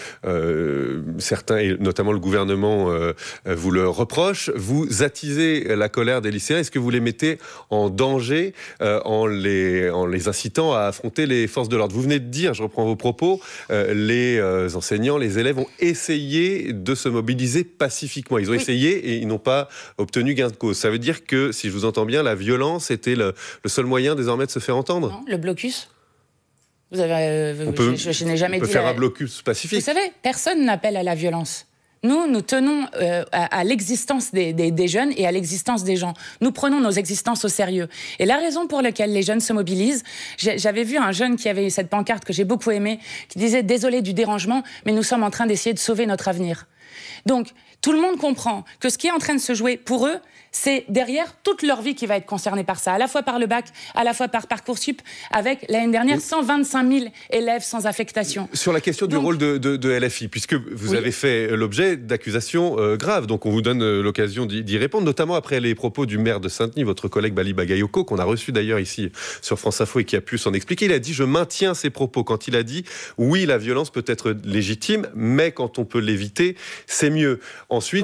certains, et notamment le gouvernement, vous le reprochent, vous attisez la colère des lycéens, est-ce que vous les mettez en danger en les incitant à affronter affronter les forces de l'ordre. Vous venez de dire, je reprends vos propos, les enseignants, les élèves ont essayé de se mobiliser pacifiquement. Ils ont essayé et ils n'ont pas obtenu gain de cause. Ça veut dire que, si je vous entends bien, la violence était le seul moyen désormais de se faire entendre ? Non, le blocus. Vous avez, je n'ai jamais dit... On peut faire un blocus pacifique. Vous savez, personne n'appelle à la violence. Nous tenons à l'existence des jeunes et à l'existence des gens. Nous prenons nos existences au sérieux. Et la raison pour laquelle les jeunes se mobilisent, j'avais vu un jeune qui avait cette pancarte que j'ai beaucoup aimée, qui disait « Désolé du dérangement, mais nous sommes en train d'essayer de sauver notre avenir ». Donc, tout le monde comprend que ce qui est en train de se jouer pour eux, c'est derrière toute leur vie qui va être concernée par ça, à la fois par le bac, à la fois par Parcoursup, avec l'année dernière 125 000 élèves sans affectation. Sur la question du rôle de LFI, puisque vous avez fait l'objet d'accusations graves, donc on vous donne l'occasion d'y répondre, notamment après les propos du maire de Saint-Denis, votre collègue Bali Bagayoko, qu'on a reçu d'ailleurs ici sur France Info et qui a pu s'en expliquer. Il a dit « Je maintiens ses propos » quand il a dit « Oui, la violence peut être légitime, mais quand on peut l'éviter, c'est mieux ». Ensuite,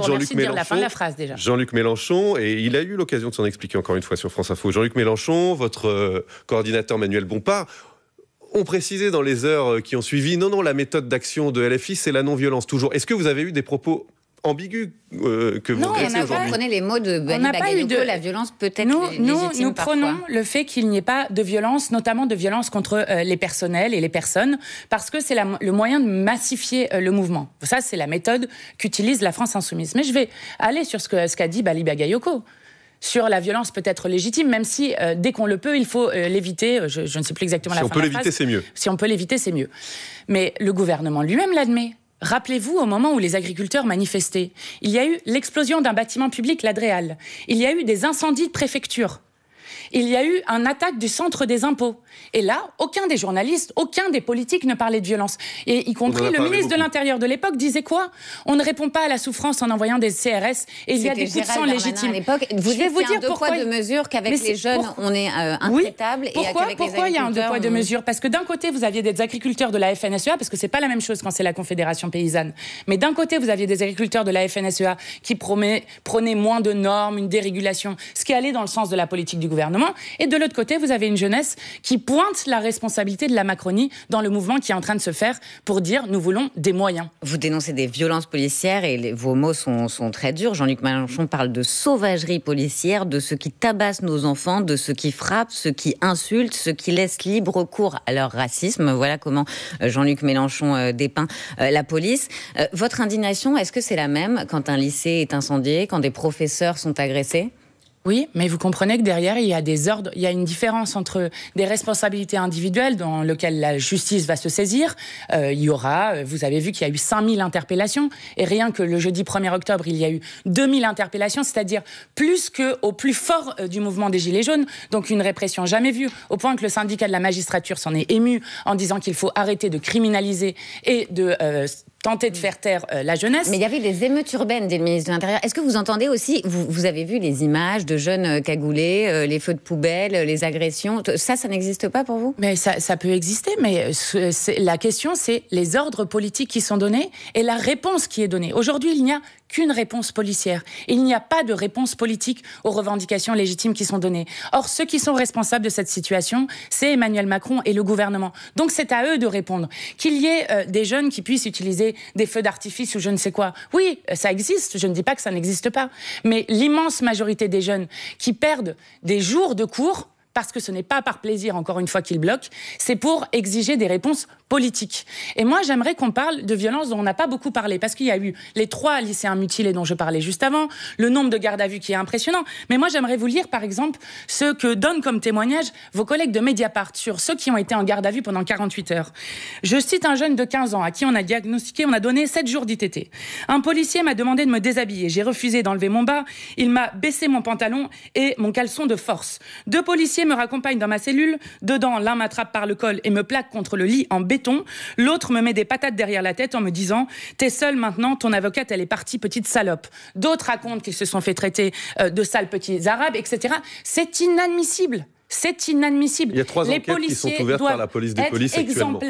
Jean-Luc Mélenchon, et il a eu l'occasion de s'en expliquer encore une fois sur France Info. Jean-Luc Mélenchon, votre coordinateur Manuel Bompard, ont précisé dans les heures qui ont suivi, non, la méthode d'action de LFI, c'est la non-violence, toujours. Est-ce que vous avez eu des propos ambigus que vous regrettez aujourd'hui? Vous prenez les mots de Bali Bagayoko, la violence peut être légitime nous parfois. Prenons le fait qu'il n'y ait pas de violence, notamment de violence contre les personnels et les personnes, parce que c'est le moyen de massifier le mouvement. Ça, c'est la méthode qu'utilise la France insoumise. Mais je vais aller sur ce qu'a dit Bali Bagayoko. Sur la violence peut être légitime, même si dès qu'on le peut, il faut l'éviter. Je ne sais plus exactement la fin de la phrase. Si on peut l'éviter, c'est mieux. Si on peut l'éviter, c'est mieux. Mais le gouvernement lui-même l'admet. Rappelez-vous, au moment où les agriculteurs manifestaient, il y a eu l'explosion d'un bâtiment public, l'Adréal. Il y a eu des incendies de préfecture. Il y a eu une attaque du centre des impôts. Et là, aucun des journalistes, aucun des politiques ne parlait de violence. Et y compris le ministre de l'Intérieur de l'époque disait quoi ? On ne répond pas à la souffrance en envoyant des CRS et il y a des coups de sang légitimes. Vous vais vous dire pourquoi deux mesures qu'avec les jeunes on est intraitable et qu'avec les agriculteurs. Pourquoi il y a un deux poids deux mesures ? Parce que d'un côté vous aviez des agriculteurs de la FNSEA, parce que c'est pas la même chose quand c'est la Confédération paysanne. Mais d'un côté vous aviez des agriculteurs de la FNSEA qui prenaient moins de normes, une dérégulation, ce qui allait dans le sens de la politique du gouvernement. Et de l'autre côté, vous avez une jeunesse qui pointe la responsabilité de la Macronie dans le mouvement qui est en train de se faire pour dire nous voulons des moyens. Vous dénoncez des violences policières et vos mots sont très durs. Jean-Luc Mélenchon parle de sauvagerie policière, de ceux qui tabassent nos enfants, de ceux qui frappent, ceux qui insultent, ceux qui laissent libre cours à leur racisme. Voilà comment Jean-Luc Mélenchon dépeint la police. Votre indignation, est-ce que c'est la même quand un lycée est incendié, quand des professeurs sont agressés ? Oui, mais vous comprenez que derrière, il y a des ordres, il y a une différence entre des responsabilités individuelles dans lesquelles la justice va se saisir. Il y aura, vous avez vu qu'il y a eu 5000 interpellations, et rien que le jeudi 1er octobre, il y a eu 2000 interpellations, c'est-à-dire plus qu'au plus fort du mouvement des Gilets jaunes, donc une répression jamais vue, au point que le syndicat de la magistrature s'en est ému en disant qu'il faut arrêter de criminaliser et de tenter de faire taire la jeunesse. Mais il y avait des émeutes urbaines, dit le ministre de l'Intérieur. Est-ce que vous entendez aussi, vous avez vu les images de jeunes cagoulés, les feux de poubelle, les agressions, ça n'existe pas pour vous ? Mais ça peut exister, mais la question c'est les ordres politiques qui sont donnés et la réponse qui est donnée. Aujourd'hui, il n'y a qu'une réponse policière. Il n'y a pas de réponse politique aux revendications légitimes qui sont données. Or, ceux qui sont responsables de cette situation, c'est Emmanuel Macron et le gouvernement. Donc, c'est à eux de répondre. Qu'il y ait des jeunes qui puissent utiliser des feux d'artifice ou je ne sais quoi. Oui, ça existe. Je ne dis pas que ça n'existe pas. Mais l'immense majorité des jeunes qui perdent des jours de cours, parce que ce n'est pas par plaisir, encore une fois, qu'ils bloquent, c'est pour exiger des réponses politiques. Et moi, j'aimerais qu'on parle de violences dont on n'a pas beaucoup parlé, parce qu'il y a eu les 3 lycéens mutilés dont je parlais juste avant, le nombre de gardes à vue qui est impressionnant. Mais moi, j'aimerais vous lire, par exemple, ce que donnent comme témoignage vos collègues de Mediapart sur ceux qui ont été en garde à vue pendant 48 heures. Je cite un jeune de 15 ans à qui on a diagnostiqué, on a donné 7 jours d'ITT. Un policier m'a demandé de me déshabiller. J'ai refusé d'enlever mon bas. Il m'a baissé mon pantalon et mon caleçon de force. 2 policiers me raccompagne dans ma cellule. Dedans, l'un m'attrape par le col et me plaque contre le lit en béton. L'autre me met des patates derrière la tête en me disant « T'es seule maintenant, ton avocate, elle est partie, petite salope ». D'autres racontent qu'ils se sont fait traiter de sales petits arabes, etc. C'est inadmissible. C'est inadmissible. Il y a 3 enquêtes qui sont ouvertes par la police des polices actuellement. Exemplaires.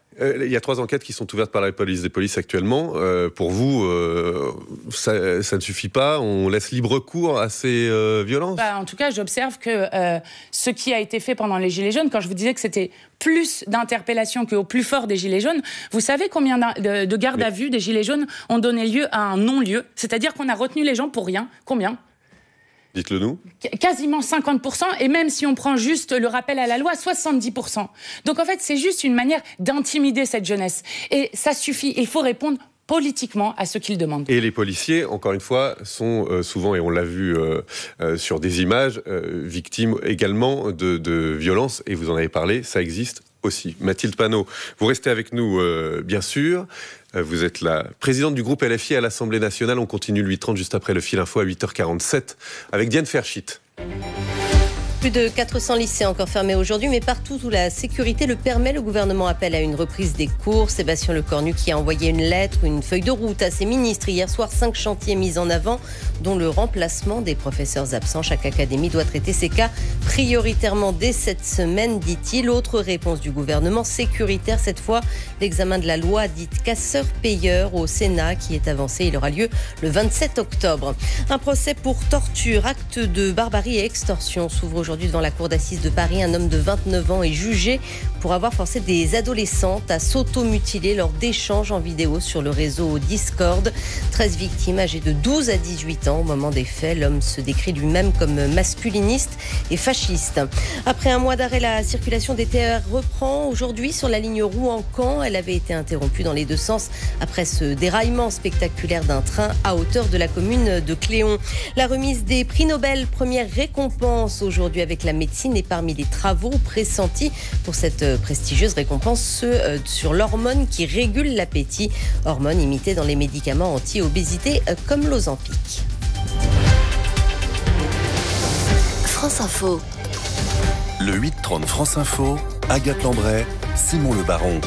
Il y a 3 enquêtes qui sont ouvertes par la police des polices actuellement. Pour vous, ça ne suffit pas? On laisse libre cours à ces violences? En tout cas, j'observe que ce qui a été fait pendant les Gilets jaunes, quand je vous disais que c'était plus d'interpellations qu'au plus fort des Gilets jaunes, vous savez combien de gardes à vue des Gilets jaunes ont donné lieu à un non-lieu? C'est-à-dire qu'on a retenu les gens pour rien. Combien? Dites-le nous. Quasiment 50%, et même si on prend juste le rappel à la loi, 70%. Donc en fait, c'est juste une manière d'intimider cette jeunesse. Et ça suffit, il faut répondre politiquement à ce qu'ils demandent. Et les policiers, encore une fois, sont souvent, et on l'a vu sur des images, victimes également de violences, et vous en avez parlé, ça existe aussi. Mathilde Panot, vous restez avec nous, bien sûr. Vous êtes la présidente du groupe LFI à l'Assemblée nationale. On continue le 8h30 juste après le fil info à 8h47 avec Diane Ferschit. Plus de 400 lycées encore fermés aujourd'hui, mais partout où la sécurité le permet, le gouvernement appelle à une reprise des cours. Sébastien Lecornu qui a envoyé une lettre, une feuille de route à ses ministres. Hier soir, 5 chantiers mis en avant, dont le remplacement des professeurs absents. Chaque académie doit traiter ces cas prioritairement dès cette semaine, dit-il. Autre réponse du gouvernement, sécuritaire cette fois. L'examen de la loi dite casseur-payeur au Sénat qui est avancé. Il aura lieu le 27 octobre. Un procès pour torture, acte de barbarie et extorsion s'ouvre aujourd'hui devant la cour d'assises de Paris. Un homme de 29 ans est jugé pour avoir forcé des adolescentes à s'automutiler lors d'échanges en vidéo sur le réseau Discord. 13 victimes âgées de 12 à 18 ans au moment des faits. L'homme se décrit lui-même comme masculiniste et fasciste. Après un mois d'arrêt, la circulation des TER reprend aujourd'hui sur la ligne Rouen-Caen. Elle avait été interrompue dans les deux sens après ce déraillement spectaculaire d'un train à hauteur de la commune de Cléon. La remise des prix Nobel, première récompense aujourd'hui avec la médecine, et parmi les travaux pressentis pour cette prestigieuse récompense, ceux sur l'hormone qui régule l'appétit, hormone imitée dans les médicaments anti-obésité comme l'Ozempic. France Info. Le 8-30 France Info, Agathe Lambray, Simon Le Baron.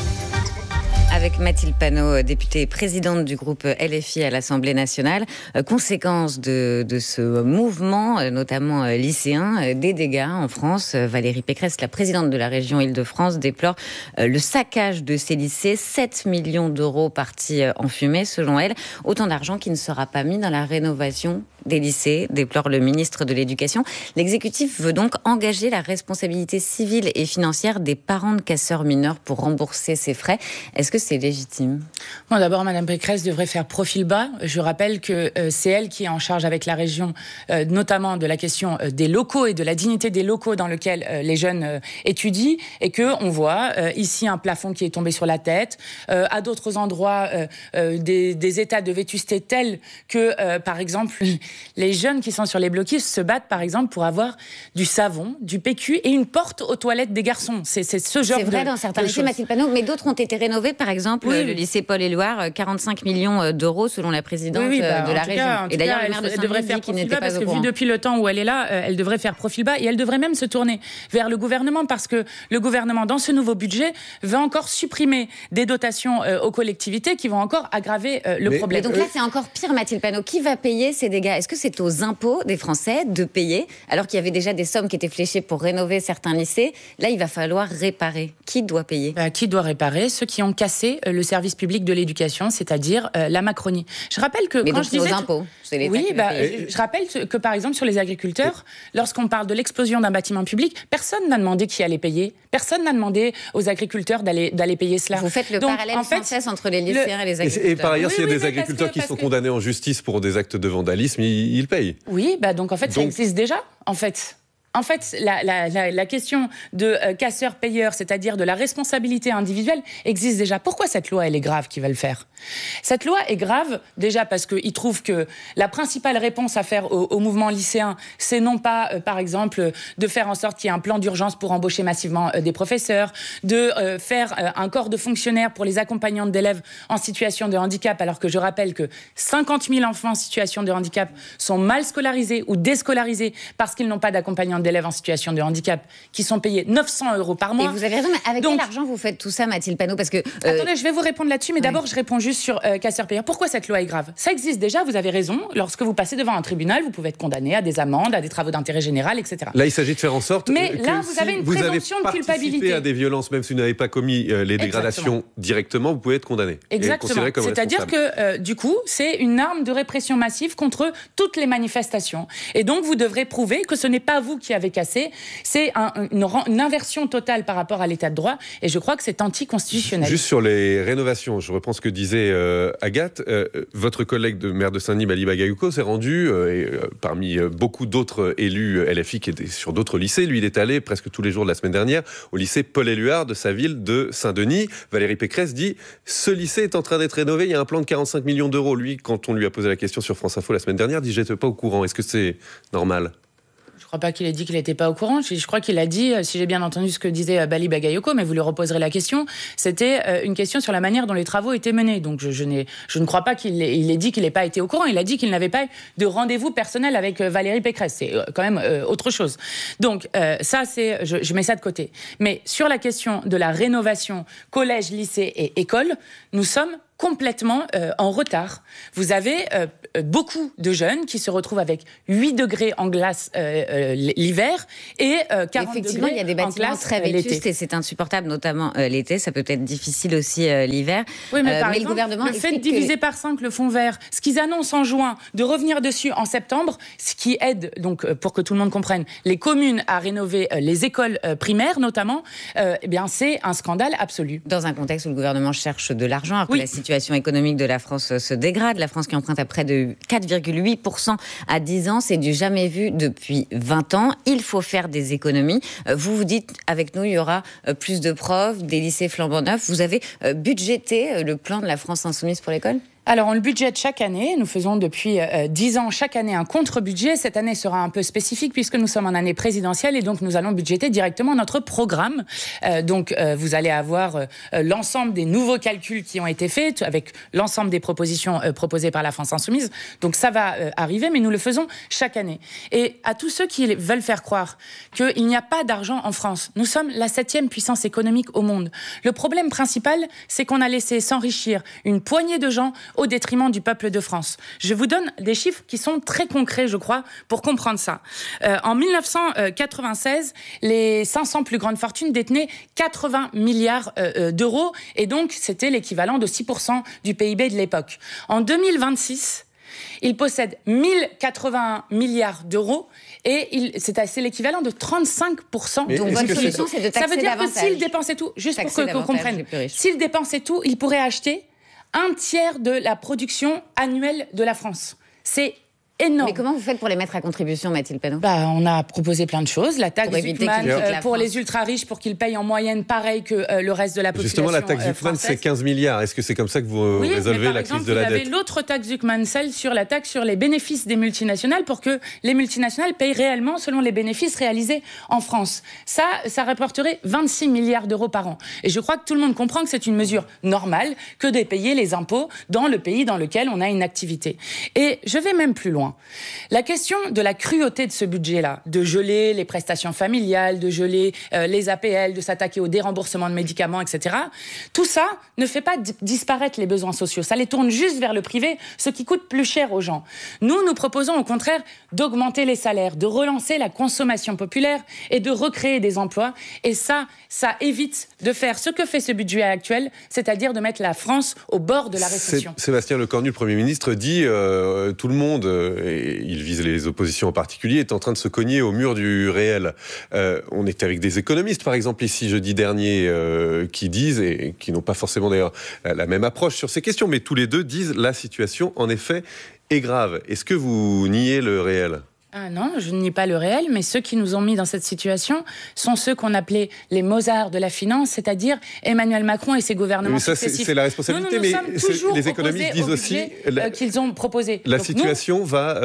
Avec Mathilde Panot, députée et présidente du groupe LFI à l'Assemblée nationale. Conséquence de ce mouvement, notamment lycéen, des dégâts en France. Valérie Pécresse, la présidente de la région Île-de-France, déplore le saccage de ces lycées. 7 millions d'euros partis en fumée, selon elle. Autant d'argent qui ne sera pas mis dans la rénovation des lycées, déplore le ministre de l'Éducation. L'exécutif veut donc engager la responsabilité civile et financière des parents de casseurs mineurs pour rembourser ces frais. Est-ce que c'est légitime? Bon, d'abord, Mme Pécresse devrait faire profil bas. Je rappelle que c'est elle qui est en charge avec la région, notamment de la question des locaux et de la dignité des locaux dans lesquels les jeunes étudient, et qu'on voit ici un plafond qui est tombé sur la tête, à d'autres endroits des états de vétusté tels que, par exemple, les jeunes qui sont sur les blocus se battent, par exemple, pour avoir du savon, du PQ et une porte aux toilettes des garçons. C'est ce genre de... C'est vrai dans certains lycées, Mathilde Panot, mais d'autres ont été rénovés. Par exemple, le lycée Paul-et-Loire, 45 millions d'euros selon la présidente de la région. Et d'ailleurs, le maire de Saint-Denis dit qu'il n'était pas au courant. Vu depuis le temps où elle est là, elle devrait faire profil bas, et elle devrait même se tourner vers le gouvernement, parce que le gouvernement, dans ce nouveau budget, veut encore supprimer des dotations aux collectivités qui vont encore aggraver le problème. Mais donc là, c'est encore pire, Mathilde Panot. Qui va payer ces dégâts? Est-ce que c'est aux impôts des Français de payer, alors qu'il y avait déjà des sommes qui étaient fléchées pour rénover certains lycées? Là, il va falloir réparer. Qui doit payer? Qui doit réparer? Ceux qui ont cassé le service public de l'éducation, c'est-à-dire la Macronie. Je rappelle que quand je disais aux impôts, c'est l'État oui, qui va payer. Je rappelle que par exemple sur les agriculteurs, lorsqu'on parle de l'explosion d'un bâtiment public, personne n'a demandé qui allait payer. Personne n'a demandé aux agriculteurs d'aller payer cela. Vous faites le parallèle sans cesse entre les lycéens et les agriculteurs. Et par ailleurs, s'il y a des agriculteurs qui sont condamnés en justice pour des actes de vandalisme, ils payent. Oui, donc en fait, ça existe déjà, en fait. En fait, la question de casseur-payeur, c'est-à-dire de la responsabilité individuelle, existe déjà. Pourquoi cette loi, elle est grave qu'ils veulent faire? Cette loi est grave, déjà parce qu'ils trouvent que la principale réponse à faire au mouvement lycéen, c'est non pas, par exemple, de faire en sorte qu'il y ait un plan d'urgence pour embaucher massivement des professeurs, de faire un corps de fonctionnaires pour les accompagnantes d'élèves en situation de handicap, alors que je rappelle que 50 000 enfants en situation de handicap sont mal scolarisés ou déscolarisés parce qu'ils n'ont pas d'accompagnants d'élèves en situation de handicap qui sont payés 900 € par mois. Et vous avez raison, mais avec quel argent vous faites tout ça, Mathilde Panot? Parce que attendez, je vais vous répondre là-dessus, mais d'abord je réponds juste sur casseur-payeur. Pourquoi cette loi est grave? Ça existe déjà, vous avez raison. Lorsque vous passez devant un tribunal, vous pouvez être condamné à des amendes, à des travaux d'intérêt général, etc. Là, il s'agit de faire en sorte mais là, vous avez une présomption de culpabilité. Vous avez participé à des violences, même si vous n'avez pas commis les dégradations directement, vous pouvez être condamné. Exactement. C'est-à-dire que du coup, c'est une arme de répression massive contre toutes les manifestations. Et donc, vous devrez prouver que ce n'est pas vous qui avez cassé. C'est une inversion totale par rapport à l'état de droit. Et je crois que c'est anticonstitutionnel. Juste sur les rénovations, je reprends ce que disait Agathe. Votre collègue de maire de Saint-Denis, Bali Bagayoko, s'est rendu, parmi beaucoup d'autres élus LFI qui étaient sur d'autres lycées. Lui, il est allé presque tous les jours de la semaine dernière au lycée Paul-Éluard de sa ville de Saint-Denis. Valérie Pécresse dit « Ce lycée est en train d'être rénové, il y a un plan de 45 millions d'euros. » Lui, quand on lui a posé la question sur France Info la semaine dernière, dit « J'étais pas au courant. » Est-ce que c'est normal ? Je ne crois pas qu'il ait dit qu'il n'était pas au courant. Je crois qu'il a dit, si j'ai bien entendu ce que disait Bali Bagayoko, mais vous lui reposerez la question, c'était une question sur la manière dont les travaux étaient menés. Donc je ne crois pas qu'il ait dit qu'il n'ait pas été au courant. Il a dit qu'il n'avait pas eu de rendez-vous personnel avec Valérie Pécresse. C'est quand même autre chose. Donc ça, je mets ça de côté. Mais sur la question de la rénovation collège, lycée et école, nous sommes complètement en retard. Vous avez beaucoup de jeunes qui se retrouvent avec 8 degrés en glace l'hiver et 40 Effectivement, il y a des bâtiments très vétustes et c'est insupportable, notamment l'été. Ça peut être difficile aussi l'hiver. Oui, mais par exemple, le gouvernement le fait de diviser par 5 le fonds vert, ce qu'ils annoncent en juin, de revenir dessus en septembre, ce qui aide, donc, pour que tout le monde comprenne, les communes à rénover les écoles primaires notamment, eh bien, c'est un scandale absolu. Dans un contexte où le gouvernement cherche de l'argent, alors que la situation économique de la France se dégrade. La France qui emprunte à près de 4,8% à 10 ans, c'est du jamais vu depuis 20 ans. Il faut faire des économies. Vous vous dites, avec nous, il y aura plus de profs, des lycées flambant neufs. Vous avez budgété le plan de la France insoumise pour l'école ? Alors, on le budgète chaque année. Nous faisons depuis 10 ans, chaque année, un contre-budget. Cette année sera un peu spécifique puisque nous sommes en année présidentielle et donc nous allons budgéter directement notre programme. Donc, vous allez avoir l'ensemble des nouveaux calculs qui ont été faits avec l'ensemble des propositions proposées par la France Insoumise. Donc, ça va arriver, mais nous le faisons chaque année. Et à tous ceux qui veulent faire croire qu'il n'y a pas d'argent en France, nous sommes la 7e puissance économique au monde. Le problème principal, c'est qu'on a laissé s'enrichir une poignée de gens au détriment du peuple de France. Je vous donne des chiffres qui sont très concrets, je crois, pour comprendre ça. En 1996, les 500 plus grandes fortunes détenaient 80 milliards d'euros, et donc c'était l'équivalent de 6% du PIB de l'époque. En 2026, ils possèdent 1081 milliards d'euros et c'est l'équivalent de 35%. Donc votre solution, c'est de taxer davantage. Ça veut dire que s'ils dépensaient tout, juste pour que vous compreniez, s'ils dépensaient tout, ils pourraient acheter un tiers de la production annuelle de la France. C'est énorme. Mais comment vous faites pour les mettre à contribution, Mathilde Panot ? On a proposé plein de choses. La taxe Zuckman pour les ultra-riches, pour qu'ils payent en moyenne pareil que le reste de la population. Justement, la taxe Zuckman, c'est 15 milliards. Est-ce que c'est comme ça que vous résolvez la crise de la dette ? Vous avez l'autre taxe Zuckman, celle sur la taxe sur les bénéfices des multinationales, pour que les multinationales payent réellement selon les bénéfices réalisés en France. Ça rapporterait 26 milliards d'euros par an. Et je crois que tout le monde comprend que c'est une mesure normale que de payer les impôts dans le pays dans lequel on a une activité. Et je vais même plus loin. La question de la cruauté de ce budget-là, de geler les prestations familiales, de geler les APL, de s'attaquer au déremboursement de médicaments, etc., tout ça ne fait pas disparaître les besoins sociaux. Ça les tourne juste vers le privé, ce qui coûte plus cher aux gens. Nous proposons au contraire d'augmenter les salaires, de relancer la consommation populaire et de recréer des emplois. Et ça évite de faire ce que fait ce budget actuel, c'est-à-dire de mettre la France au bord de la récession. Sébastien Lecornu, le Premier ministre, dit tout le monde... et il vise les oppositions en particulier, est en train de se cogner au mur du réel. On est avec des économistes, par exemple, ici, jeudi dernier, qui disent, et qui n'ont pas forcément d'ailleurs la même approche sur ces questions, mais tous les deux disent la situation, en effet, est grave. Est-ce que vous niez le réel ? Ah non, je ne nie pas le réel, mais ceux qui nous ont mis dans cette situation sont ceux qu'on appelait les Mozart de la finance, c'est-à-dire Emmanuel Macron et ses gouvernements successifs. C'est la responsabilité, mais les économistes disent aussi qu'ils ont proposé. La situation va,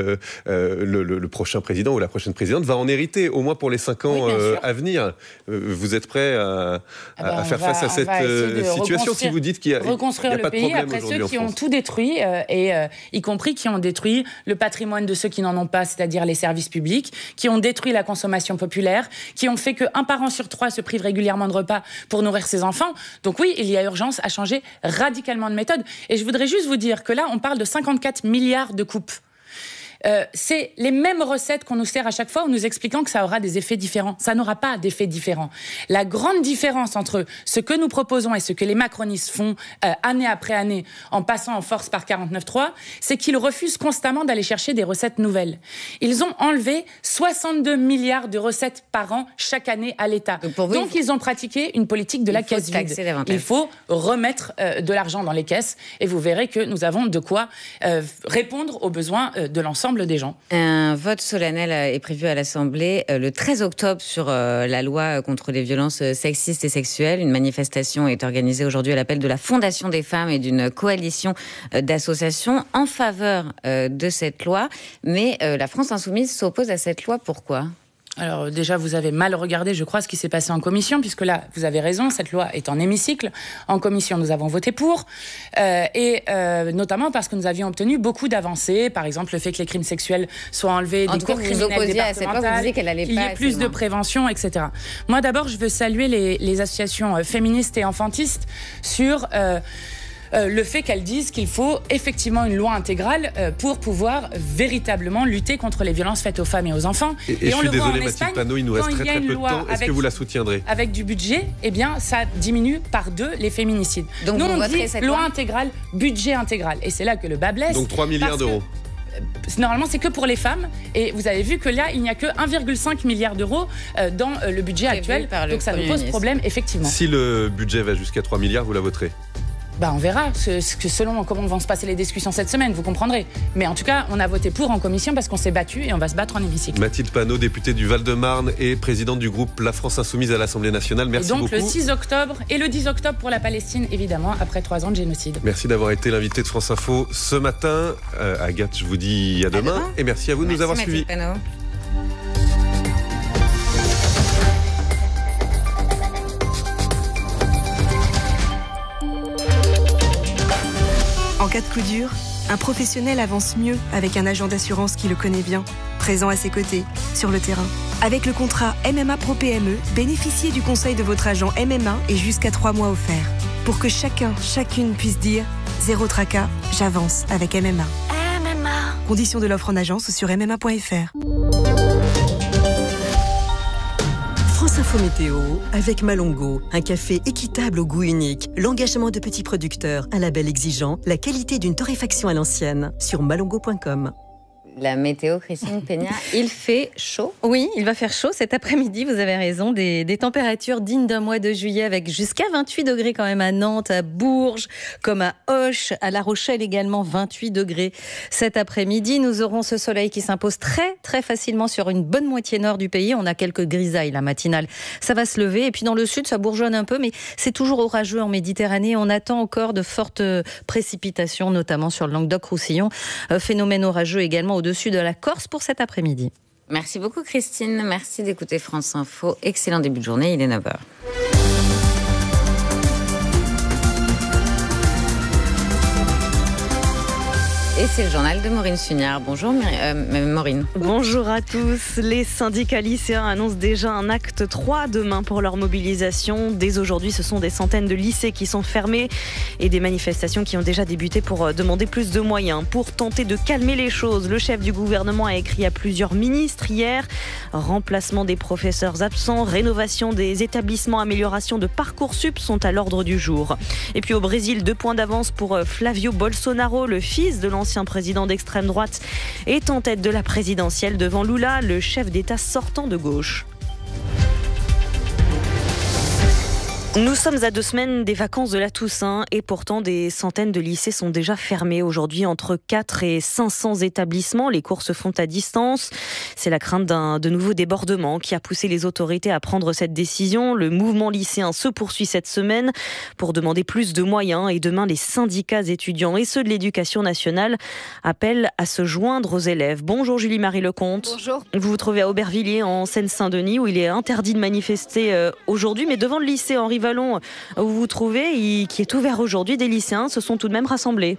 le prochain président ou la prochaine présidente va en hériter, au moins pour les 5 ans à venir. Vous êtes prêt à faire face à cette situation si vous dites qu'il n'y a pas de problème aujourd'hui en France ? Reconstruire le pays après ceux qui ont tout détruit, y compris qui ont détruit le patrimoine de ceux qui n'en ont pas, c'est-à-dire les services publics, qui ont détruit la consommation populaire, qui ont fait qu'un parent sur 3 se prive régulièrement de repas pour nourrir ses enfants. Donc oui, il y a urgence à changer radicalement de méthode. Et je voudrais juste vous dire que là, on parle de 54 milliards de coupes. C'est les mêmes recettes qu'on nous sert à chaque fois en nous expliquant que ça aura des effets différents. Ça n'aura pas d'effets différents. La grande différence entre ce que nous proposons et ce que les macronistes font année après année en passant en force par 49.3, c'est qu'ils refusent constamment d'aller chercher des recettes nouvelles. Ils ont enlevé 62 milliards de recettes par an chaque année à l'État. Donc ils ont pratiqué une politique de la caisse vide. Il faut remettre de l'argent dans les caisses et vous verrez que nous avons de quoi répondre aux besoins de l'ensemble des gens. Un vote solennel est prévu à l'Assemblée le 13 octobre sur la loi contre les violences sexistes et sexuelles. Une manifestation est organisée aujourd'hui à l'appel de la Fondation des femmes et d'une coalition d'associations en faveur de cette loi. Mais la France Insoumise s'oppose à cette loi. Pourquoi ? Alors déjà, vous avez mal regardé, je crois, ce qui s'est passé en commission, puisque là, vous avez raison, cette loi est en hémicycle. En commission, nous avons voté pour, notamment parce que nous avions obtenu beaucoup d'avancées, par exemple le fait que les crimes sexuels soient enlevés des cours criminelles départementales, qu'il y ait plus de prévention, etc. Moi, d'abord, je veux saluer les associations féministes et enfantistes sur... le fait qu'elles disent qu'il faut effectivement une loi intégrale pour pouvoir véritablement lutter contre les violences faites aux femmes et aux enfants. Et on le voit en Espagne, Panot, il nous reste très peu de temps. Est-ce que vous la soutiendrez ? Avec du budget, eh bien, ça diminue par 2 les féminicides. Donc nous, on dit loi intégrale, budget intégral. Et c'est là que le bas blesse. Donc 3 milliards d'euros. Normalement, c'est que pour les femmes. Et vous avez vu que là, il n'y a que 1,5 milliard d'euros dans le budget actuel. Donc ça nous pose problème, effectivement. Si le budget va jusqu'à 3 milliards, vous la voterez ? On verra, selon comment vont se passer les discussions cette semaine, vous comprendrez. Mais en tout cas, on a voté pour en commission parce qu'on s'est battu et on va se battre en hémicycle. Mathilde Panot, députée du Val-de-Marne et présidente du groupe La France Insoumise à l'Assemblée nationale. Merci beaucoup. Et donc le 6 octobre et le 10 octobre pour la Palestine, évidemment, après 3 ans de génocide. Merci d'avoir été l'invité de France Info ce matin. Agathe, je vous dis à demain. Et merci à vous de nous avoir suivis. En cas de coup dur, un professionnel avance mieux avec un agent d'assurance qui le connaît bien, présent à ses côtés, sur le terrain. Avec le contrat MMA Pro PME, bénéficiez du conseil de votre agent MMA et jusqu'à 3 mois offerts. Pour que chacune puisse dire « Zéro tracas, j'avance avec MMA ». MMA. Conditions de l'offre en agence ou sur MMA.fr. France Info Météo avec Malongo, un café équitable au goût unique, l'engagement de petits producteurs, un label exigeant, la qualité d'une torréfaction à l'ancienne sur malongo.com. La météo, Christine Peña, il fait chaud. Oui, il va faire chaud cet après-midi, vous avez raison. Des températures dignes d'un mois de juillet avec jusqu'à 28 degrés quand même à Nantes, à Bourges, comme à Auch, à La Rochelle également 28 degrés. Cet après-midi, nous aurons ce soleil qui s'impose très très facilement sur une bonne moitié nord du pays. On a quelques grisailles la matinale, ça va se lever. Et puis dans le sud, ça bourgeonne un peu, mais c'est toujours orageux en Méditerranée. On attend encore de fortes précipitations, notamment sur le Languedoc-Roussillon. Phénomène orageux également au-dessus de la Corse pour cet après-midi. Merci beaucoup Christine, merci d'écouter France Info. Excellent début de journée, il est 9h. Et c'est le journal de Maureen Sugnard. Bonjour Maureen. Bonjour à tous. Les syndicats lycéens annoncent déjà un acte 3 demain pour leur mobilisation. Dès aujourd'hui, ce sont des centaines de lycées qui sont fermés et des manifestations qui ont déjà débuté pour demander plus de moyens. Pour tenter de calmer les choses, le chef du gouvernement a écrit à plusieurs ministres hier. Remplacement des professeurs absents, rénovation des établissements, amélioration de Parcoursup sont à l'ordre du jour. Et puis au Brésil, 2 points d'avance pour Flavio Bolsonaro, le fils de l'ancien président d'extrême droite, est en tête de la présidentielle devant Lula, le chef d'État sortant de gauche. Nous sommes à 2 semaines des vacances de la Toussaint et pourtant des centaines de lycées sont déjà fermés aujourd'hui, entre 4 et 500 établissements. Les cours se font à distance. C'est la crainte de nouveaux débordements qui a poussé les autorités à prendre cette décision. Le mouvement lycéen se poursuit cette semaine pour demander plus de moyens et demain les syndicats étudiants et ceux de l'éducation nationale appellent à se joindre aux élèves. Bonjour Julie-Marie Lecomte. Bonjour. Vous vous trouvez à Aubervilliers en Seine-Saint-Denis où il est interdit de manifester aujourd'hui, mais devant le lycée Henri Vallon où vous vous trouvez, qui est ouvert aujourd'hui, des lycéens se sont tout de même rassemblés.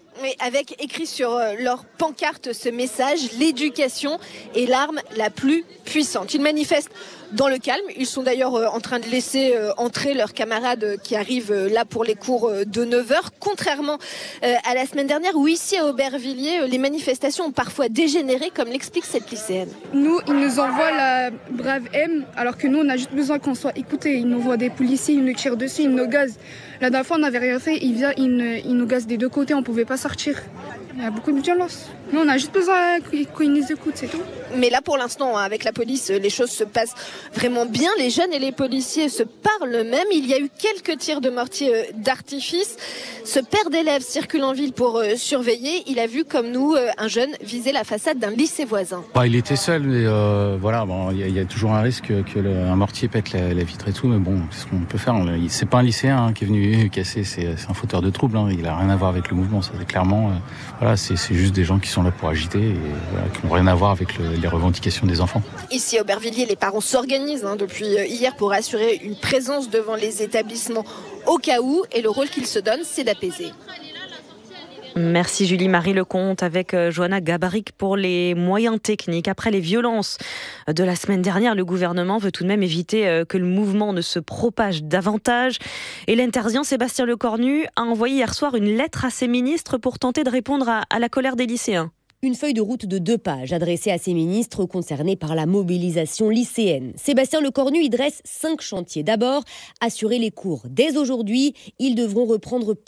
Oui, avec écrit sur leur pancarte ce message, l'éducation est l'arme la plus puissante. Ils manifestent dans le calme. Ils sont d'ailleurs en train de laisser entrer leurs camarades qui arrivent là pour les cours de 9h. Contrairement à la semaine dernière où ici à Aubervilliers, les manifestations ont parfois dégénéré, comme l'explique cette lycéenne. Nous, ils nous envoient la brave M, alors que nous, on a juste besoin qu'on soit écoutés. Ils nous envoient des policiers, ils nous tirent dessus, ils nous gazent. La dernière fois, on n'avait rien fait, ils nous gazent des deux côtés, on ne pouvait pas sortir. Il y a beaucoup de violence. Nous, on a juste besoin qu'ils nous écoutent, c'est tout. Mais là, pour l'instant, avec la police, les choses se passent vraiment bien. Les jeunes et les policiers se parlent même. Il y a eu quelques tirs de mortier d'artifice. Ce père d'élèves circule en ville pour surveiller. Il a vu, comme nous, un jeune viser la façade d'un lycée voisin. Il était seul, mais il y a toujours un risque qu'un mortier pète la vitre et tout. Mais bon, qu'est-ce qu'on peut faire ? C'est pas un lycéen qui est venu casser, c'est un fauteur de troubles. Il a rien à voir avec le mouvement. Ça, c'est clairement, c'est juste des gens qui sont là pour agiter et qui n'ont rien à voir avec les revendications des enfants. Ici à Aubervilliers, les parents s'organisent depuis hier pour assurer une présence devant les établissements au cas où, et le rôle qu'ils se donnent, c'est d'apaiser. Merci Julie-Marie Lecomte avec Johanna Gabarric pour les moyens techniques. Après les violences de la semaine dernière, le gouvernement veut tout de même éviter que le mouvement ne se propage davantage. Hélène Terzian, Sébastien Lecornu a envoyé hier soir une lettre à ses ministres pour tenter de répondre à la colère des lycéens. Une feuille de route de 2 pages adressée à ces ministres concernés par la mobilisation lycéenne. Sébastien Lecornu y dresse 5 chantiers. D'abord, assurer les cours. Dès aujourd'hui, ils devront reprendre